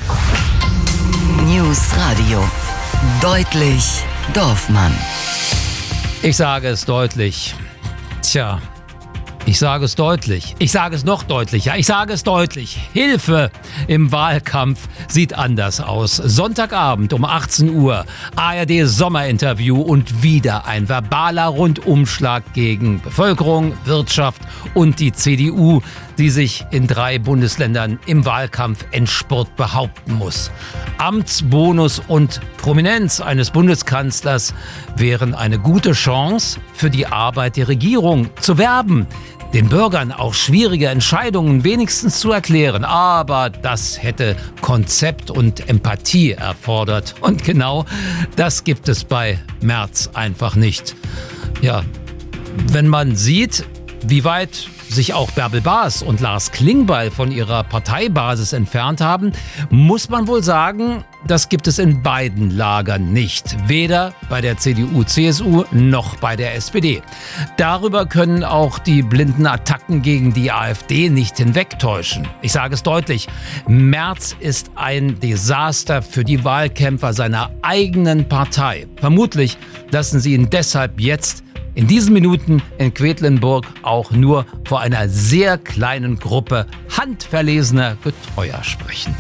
News Radio. Deutlich Dorfmann. Ich sage es deutlich. Tja. Ich sage es deutlich. Ich sage es noch deutlicher. Ich sage es deutlich. Hilfe im Wahlkampf sieht anders aus. Sonntagabend um achtzehn Uhr. A R D Sommerinterview und wieder ein verbaler Rundumschlag gegen Bevölkerung, Wirtschaft und die C D U, die sich in drei Bundesländern im Wahlkampf Endspurt behaupten muss. Amtsbonus und Prominenz eines Bundeskanzlers wären eine gute Chance für die Arbeit der Regierung zu werben, den Bürgern auch schwierige Entscheidungen wenigstens zu erklären. Aber das hätte Konzept und Empathie erfordert. Und genau das gibt es bei Merz einfach nicht. Ja, wenn man sieht, wie weit sich auch Bärbel Baas und Lars Klingbeil von ihrer Parteibasis entfernt haben, muss man wohl sagen, das gibt es in beiden Lagern nicht. Weder bei der C D U C S U noch bei der S P D. Darüber können auch die blinden Attacken gegen die AfD nicht hinwegtäuschen. Ich sage es deutlich, Merz ist ein Desaster für die Wahlkämpfer seiner eigenen Partei. Vermutlich lassen sie ihn deshalb jetzt in diesen Minuten in Quedlinburg auch nur vor einer sehr kleinen Gruppe handverlesener Getreuer sprechen.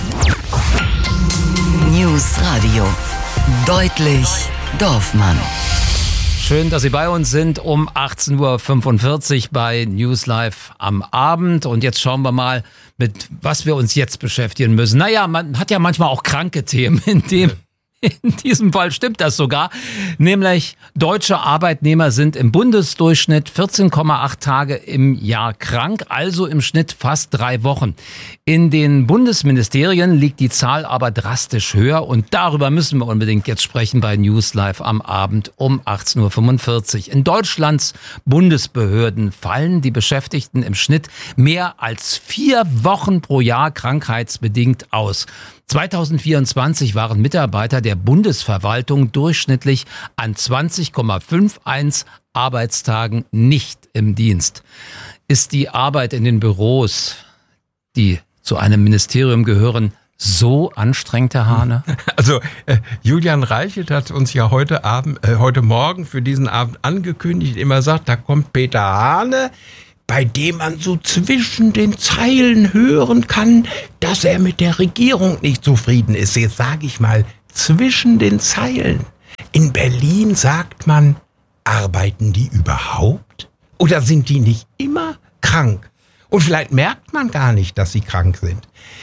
News Radio. Deutlich Dorfmann. Schön, dass Sie bei uns sind um achtzehn Uhr fünfundvierzig bei News Live am Abend. Und jetzt schauen wir mal, mit was wir uns jetzt beschäftigen müssen. Naja, man hat ja manchmal auch kranke Themen, in dem In diesem Fall stimmt das sogar, nämlich deutsche Arbeitnehmer sind im Bundesdurchschnitt vierzehn Komma acht Tage im Jahr krank, also im Schnitt fast drei Wochen. In den Bundesministerien liegt die Zahl aber drastisch höher und darüber müssen wir unbedingt jetzt sprechen bei News Live am Abend um achtzehn Uhr fünfundvierzig. In Deutschlands Bundesbehörden fallen die Beschäftigten im Schnitt mehr als vier Wochen pro Jahr krankheitsbedingt aus. zweitausendvierundzwanzig waren Mitarbeiter der Bundesverwaltung durchschnittlich an zwanzig Komma einundfünfzig Arbeitstagen nicht im Dienst. Ist die Arbeit in den Büros, die zu einem Ministerium gehören, so anstrengend, Herr Hahne? Also äh, Julian Reichelt hat uns ja heute Abend, äh, heute Morgen für diesen Abend angekündigt, immer sagt, da kommt Peter Hahne, bei dem man so zwischen den Zeilen hören kann, dass er mit der Regierung nicht zufrieden ist. Jetzt sage ich mal, zwischen den Zeilen. In Berlin sagt man, arbeiten die überhaupt? Oder sind die nicht immer krank? Und vielleicht merkt man gar nicht, dass sie krank sind.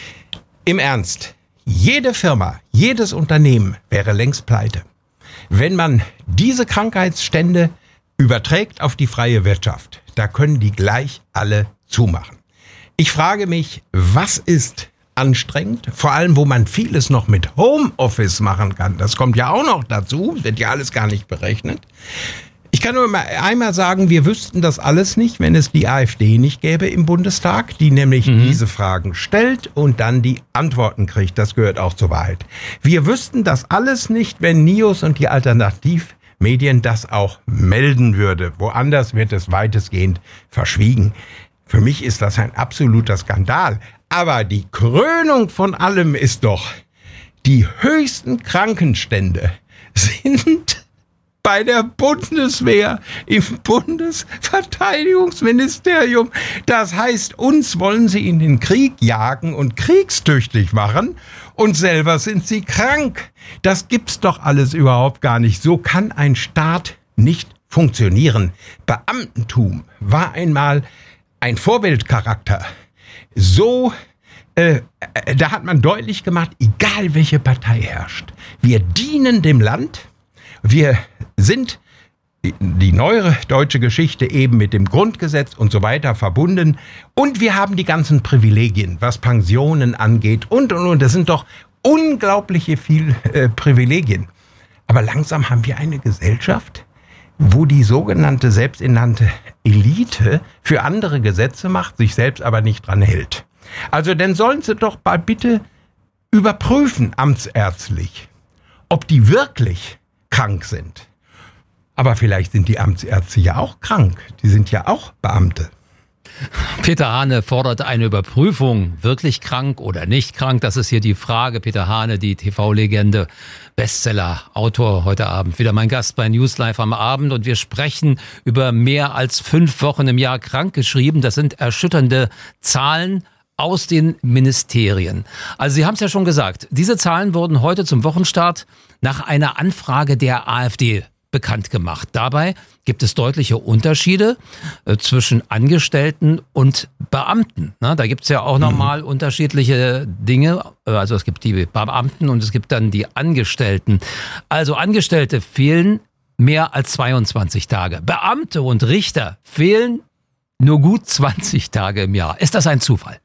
Im Ernst, jede Firma, jedes Unternehmen wäre längst pleite, wenn man diese Krankheitsstände überträgt auf die freie Wirtschaft. Da können die gleich alle zumachen. Ich frage mich, was ist anstrengend? Vor allem, wo man vieles noch mit Homeoffice machen kann. Das kommt ja auch noch dazu, wird ja alles gar nicht berechnet. Ich kann nur mal einmal sagen, wir wüssten das alles nicht, wenn es die AfD nicht gäbe im Bundestag, die nämlich mhm. diese Fragen stellt und dann die Antworten kriegt. Das gehört auch zur Wahrheit. Wir wüssten das alles nicht, wenn NIOS und die Alternativ Medien das auch melden würde. Woanders wird es weitestgehend verschwiegen. Für mich ist das ein absoluter Skandal. Aber die Krönung von allem ist doch, die höchsten Krankenstände sind bei der Bundeswehr, im Bundesverteidigungsministerium. Das heißt, uns wollen sie in den Krieg jagen und kriegstüchtig machen und selber sind sie krank. Das gibt's doch alles überhaupt gar nicht. So kann ein Staat nicht funktionieren. Beamtentum war einmal ein Vorbildcharakter. So, äh, da hat man deutlich gemacht, egal welche Partei herrscht, wir dienen dem Land. Wir sind die neuere deutsche Geschichte eben mit dem Grundgesetz und so weiter verbunden. Und wir haben die ganzen Privilegien, was Pensionen angeht und, und, und. Das sind doch unglaubliche viel äh, Privilegien. Aber langsam haben wir eine Gesellschaft, wo die sogenannte selbsternannte Elite für andere Gesetze macht, sich selbst aber nicht dran hält. Also dann sollen sie doch mal bitte überprüfen, amtsärztlich, ob die wirklich krank sind. Aber vielleicht sind die Amtsärzte ja auch krank. Die sind ja auch Beamte. Peter Hahne fordert eine Überprüfung. Wirklich krank oder nicht krank? Das ist hier die Frage. Peter Hahne, die T V-Legende, Bestseller, Autor, heute Abend wieder mein Gast bei News Live am Abend. Und wir sprechen über mehr als fünf Wochen im Jahr krankgeschrieben. Das sind erschütternde Zahlen aus den Ministerien. Also Sie haben es ja schon gesagt, diese Zahlen wurden heute zum Wochenstart nach einer Anfrage der AfD bekannt gemacht. Dabei gibt es deutliche Unterschiede äh, zwischen Angestellten und Beamten. Na, da gibt es ja auch nochmal mhm. unterschiedliche Dinge. Also es gibt die Beamten und es gibt dann die Angestellten. Also Angestellte fehlen mehr als zweiundzwanzig Tage. Beamte und Richter fehlen nur gut zwanzig Tage im Jahr. Ist das ein Zufall?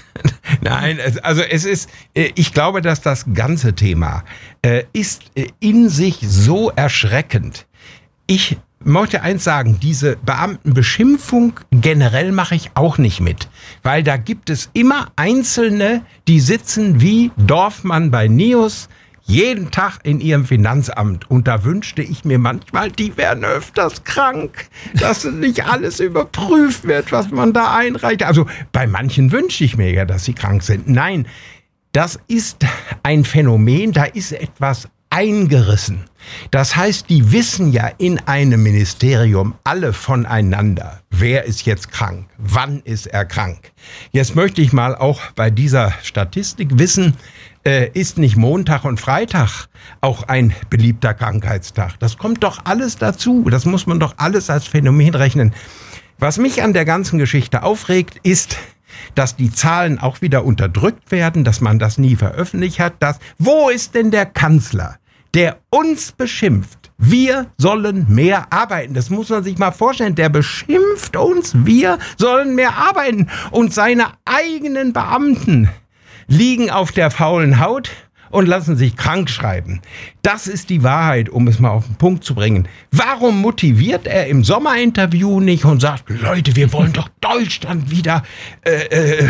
Nein, also es ist, ich glaube, dass das ganze Thema ist in sich so erschreckend. Ich möchte eins sagen, diese Beamtenbeschimpfung generell mache ich auch nicht mit, weil da gibt es immer Einzelne, die sitzen wie Dorfmann bei NIOS jeden Tag in ihrem Finanzamt. Und da wünschte ich mir manchmal, die werden öfters krank, dass nicht alles überprüft wird, was man da einreicht. Also bei manchen wünsche ich mir ja, dass sie krank sind. Nein, das ist ein Phänomen, da ist etwas eingerissen. Das heißt, die wissen ja in einem Ministerium alle voneinander, wer ist jetzt krank, wann ist er krank. Jetzt möchte ich mal auch bei dieser Statistik wissen, äh, ist nicht Montag und Freitag auch ein beliebter Krankheitstag? Das kommt doch alles dazu, das muss man doch alles als Phänomen rechnen. Was mich an der ganzen Geschichte aufregt, ist, dass die Zahlen auch wieder unterdrückt werden, dass man das nie veröffentlicht hat. Dass, wo ist denn der Kanzler, der uns beschimpft, wir sollen mehr arbeiten. Das muss man sich mal vorstellen. Der beschimpft uns, wir sollen mehr arbeiten. Und seine eigenen Beamten liegen auf der faulen Haut und lassen sich krank schreiben. Das ist die Wahrheit, um es mal auf den Punkt zu bringen. Warum motiviert er im Sommerinterview nicht und sagt, Leute, wir wollen doch Deutschland wieder äh, äh,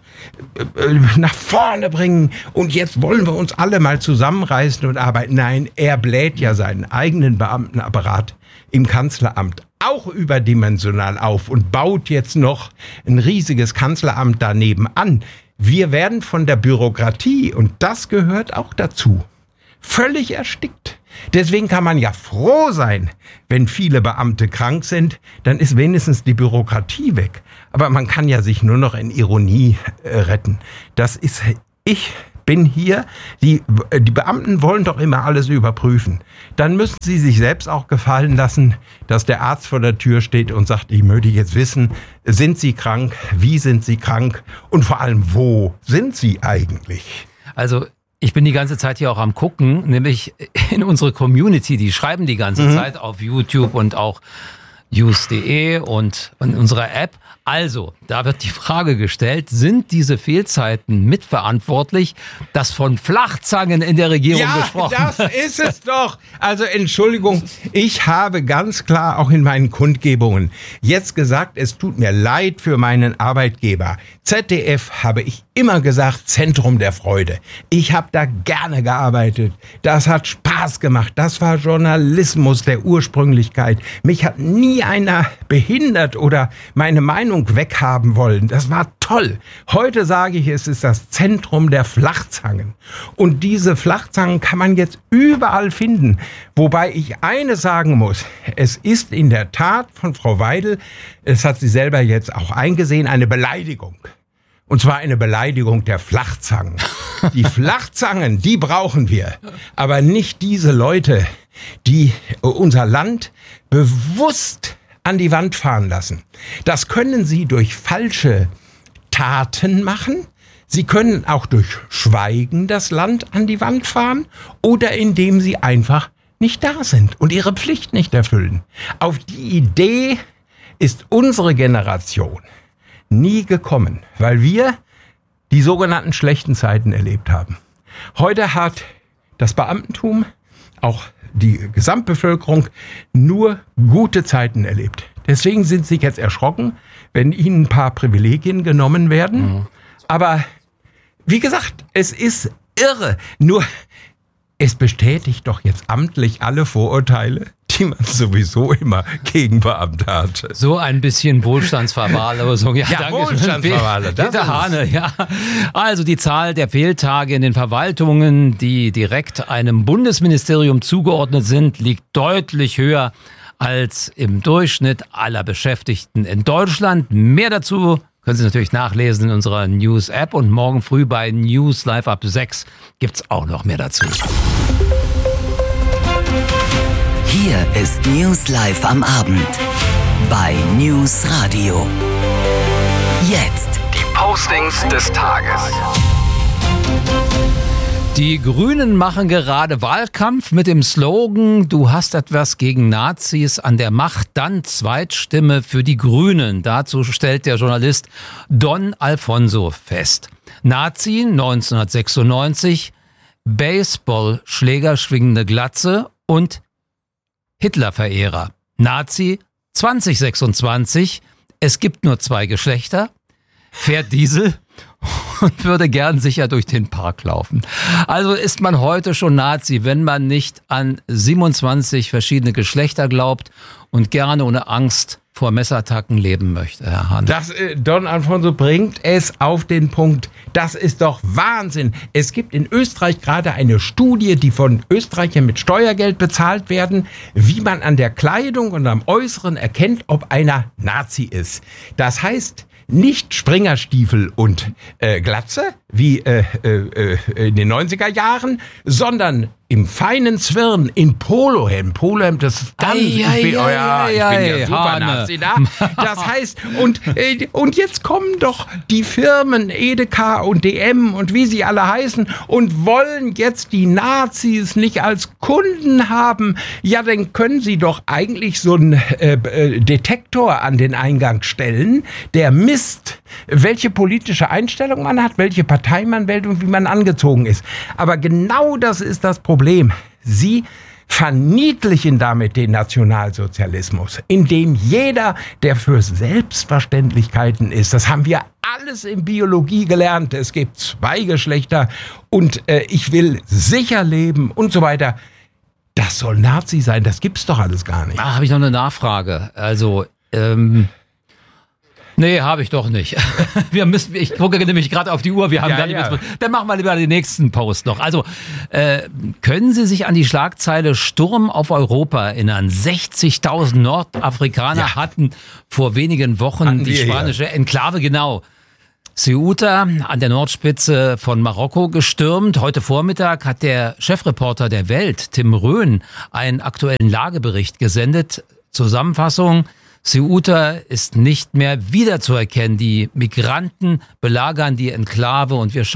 äh, nach vorne bringen und jetzt wollen wir uns alle mal zusammenreißen und arbeiten. Nein, er bläht ja seinen eigenen Beamtenapparat im Kanzleramt auch überdimensional auf und baut jetzt noch ein riesiges Kanzleramt daneben an. Wir werden von der Bürokratie, und das gehört auch dazu, völlig erstickt. Deswegen kann man ja froh sein, wenn viele Beamte krank sind, dann ist wenigstens die Bürokratie weg. Aber man kann ja sich nur noch in Ironie äh, retten. Das ist, ich bin hier, die, die Beamten wollen doch immer alles überprüfen. Dann müssen sie sich selbst auch gefallen lassen, dass der Arzt vor der Tür steht und sagt, ich möchte jetzt wissen, sind Sie krank, wie sind Sie krank und vor allem, wo sind Sie eigentlich? Also ich bin die ganze Zeit hier auch am Gucken, nämlich in unsere Community, die schreiben die ganze mhm. Zeit auf YouTube und auch news punkt de und in unserer App. Also, da wird die Frage gestellt, sind diese Fehlzeiten mitverantwortlich, dass von Flachzangen in der Regierung ja, gesprochen wird? Ja, das ist es doch. Also Entschuldigung, ich habe ganz klar auch in meinen Kundgebungen jetzt gesagt, es tut mir leid für meinen Arbeitgeber. Z D F habe ich immer gesagt, Zentrum der Freude. Ich habe da gerne gearbeitet. Das hat Spaß gemacht. Das war Journalismus der Ursprünglichkeit. Mich hat nie einer behindert oder meine Meinung weghaben wollen. Das war toll. Heute sage ich, es ist das Zentrum der Flachzangen. Und diese Flachzangen kann man jetzt überall finden. Wobei ich eines sagen muss, es ist in der Tat von Frau Weidel, es hat sie selber jetzt auch eingesehen, eine Beleidigung. Und zwar eine Beleidigung der Flachzangen. Die Flachzangen, die brauchen wir. Aber nicht diese Leute, die unser Land bewusst an die Wand fahren lassen. Das können sie durch falsche Taten machen. Sie können auch durch Schweigen das Land an die Wand fahren oder indem sie einfach nicht da sind und ihre Pflicht nicht erfüllen. Auf die Idee ist unsere Generation nie gekommen, weil wir die sogenannten schlechten Zeiten erlebt haben. Heute hat das Beamtentum, auch die Gesamtbevölkerung, nur gute Zeiten erlebt. Deswegen sind sie jetzt erschrocken, wenn ihnen ein paar Privilegien genommen werden. Mhm. Aber wie gesagt, es ist irre. Nur es bestätigt doch jetzt amtlich alle Vorurteile, die man sowieso immer gegen Beamte hatte. So ein bisschen Wohlstandsverwahrlosung. Ja, ja Wohlstandsverwahrlosung. Peter Hane, ja. Also die Zahl der Fehltage in den Verwaltungen, die direkt einem Bundesministerium zugeordnet sind, liegt deutlich höher als im Durchschnitt aller Beschäftigten in Deutschland. Mehr dazu können Sie natürlich nachlesen in unserer News-App und morgen früh bei News Live ab sechs gibt's auch noch mehr dazu. Hier ist News Live am Abend bei News Radio. Jetzt die Postings des Tages. Die Grünen machen gerade Wahlkampf mit dem Slogan, du hast etwas gegen Nazis an der Macht, dann Zweitstimme für die Grünen. Dazu stellt der Journalist Don Alfonso fest. Nazi neunzehnhundertsechsundneunzig, Baseballschläger schwingende Glatze und Hitlerverehrer. Nazi zwanzig sechsundzwanzig, es gibt nur zwei Geschlechter, fährt Diesel und würde gern sicher durch den Park laufen. Also ist man heute schon Nazi, wenn man nicht an siebenundzwanzig verschiedene Geschlechter glaubt und gerne ohne Angst vor Messerattacken leben möchte, Herr Hahn. Das, äh, Don Alfonso bringt es auf den Punkt. Das ist doch Wahnsinn. Es gibt in Österreich gerade eine Studie, die von Österreichern mit Steuergeld bezahlt werden, wie man an der Kleidung und am Äußeren erkennt, ob einer Nazi ist. Das heißt, nicht Springerstiefel und äh, Glatze, wie äh, äh, in den neunziger Jahren, sondern im feinen Zwirn, in Polohemd. Polohemd, das ist ganz, Ei, ich ei, bin, oh ja, ei, ich ei, bin der ei, Supernazi da. Hane. Das heißt, und, äh, und jetzt kommen doch die Firmen Edeka und D M und wie sie alle heißen und wollen jetzt die Nazis nicht als Kunden haben. Ja, dann können sie doch eigentlich so einen äh, äh, Detektor an den Eingang stellen, der misst, welche politische Einstellung man hat, welche Partei man wählt und wie man angezogen ist. Aber genau das ist das Problem. Sie verniedlichen damit den Nationalsozialismus, indem jeder, der für Selbstverständlichkeiten ist, das haben wir alles in Biologie gelernt, es gibt zwei Geschlechter und äh, ich will sicher leben und so weiter. Das soll Nazi sein, das gibt's doch alles gar nicht. Ah, habe ich noch eine Nachfrage. Also, ähm... Nee, habe ich doch nicht. Wir müssen, ich gucke nämlich gerade auf die Uhr, wir haben Ja, gar nicht ja. mehr. Dann machen wir lieber den nächsten Post noch. Also, äh, können Sie sich an die Schlagzeile Sturm auf Europa erinnern? sechzigtausend Nordafrikaner Ja. hatten vor wenigen Wochen Hatten die wir hier. spanische Enklave, genau, Ceuta an der Nordspitze von Marokko gestürmt. Heute Vormittag hat der Chefreporter der Welt, Tim Röhn, einen aktuellen Lagebericht gesendet. Zusammenfassung: Ceuta ist nicht mehr wiederzuerkennen. Die Migranten belagern die Enklave und wir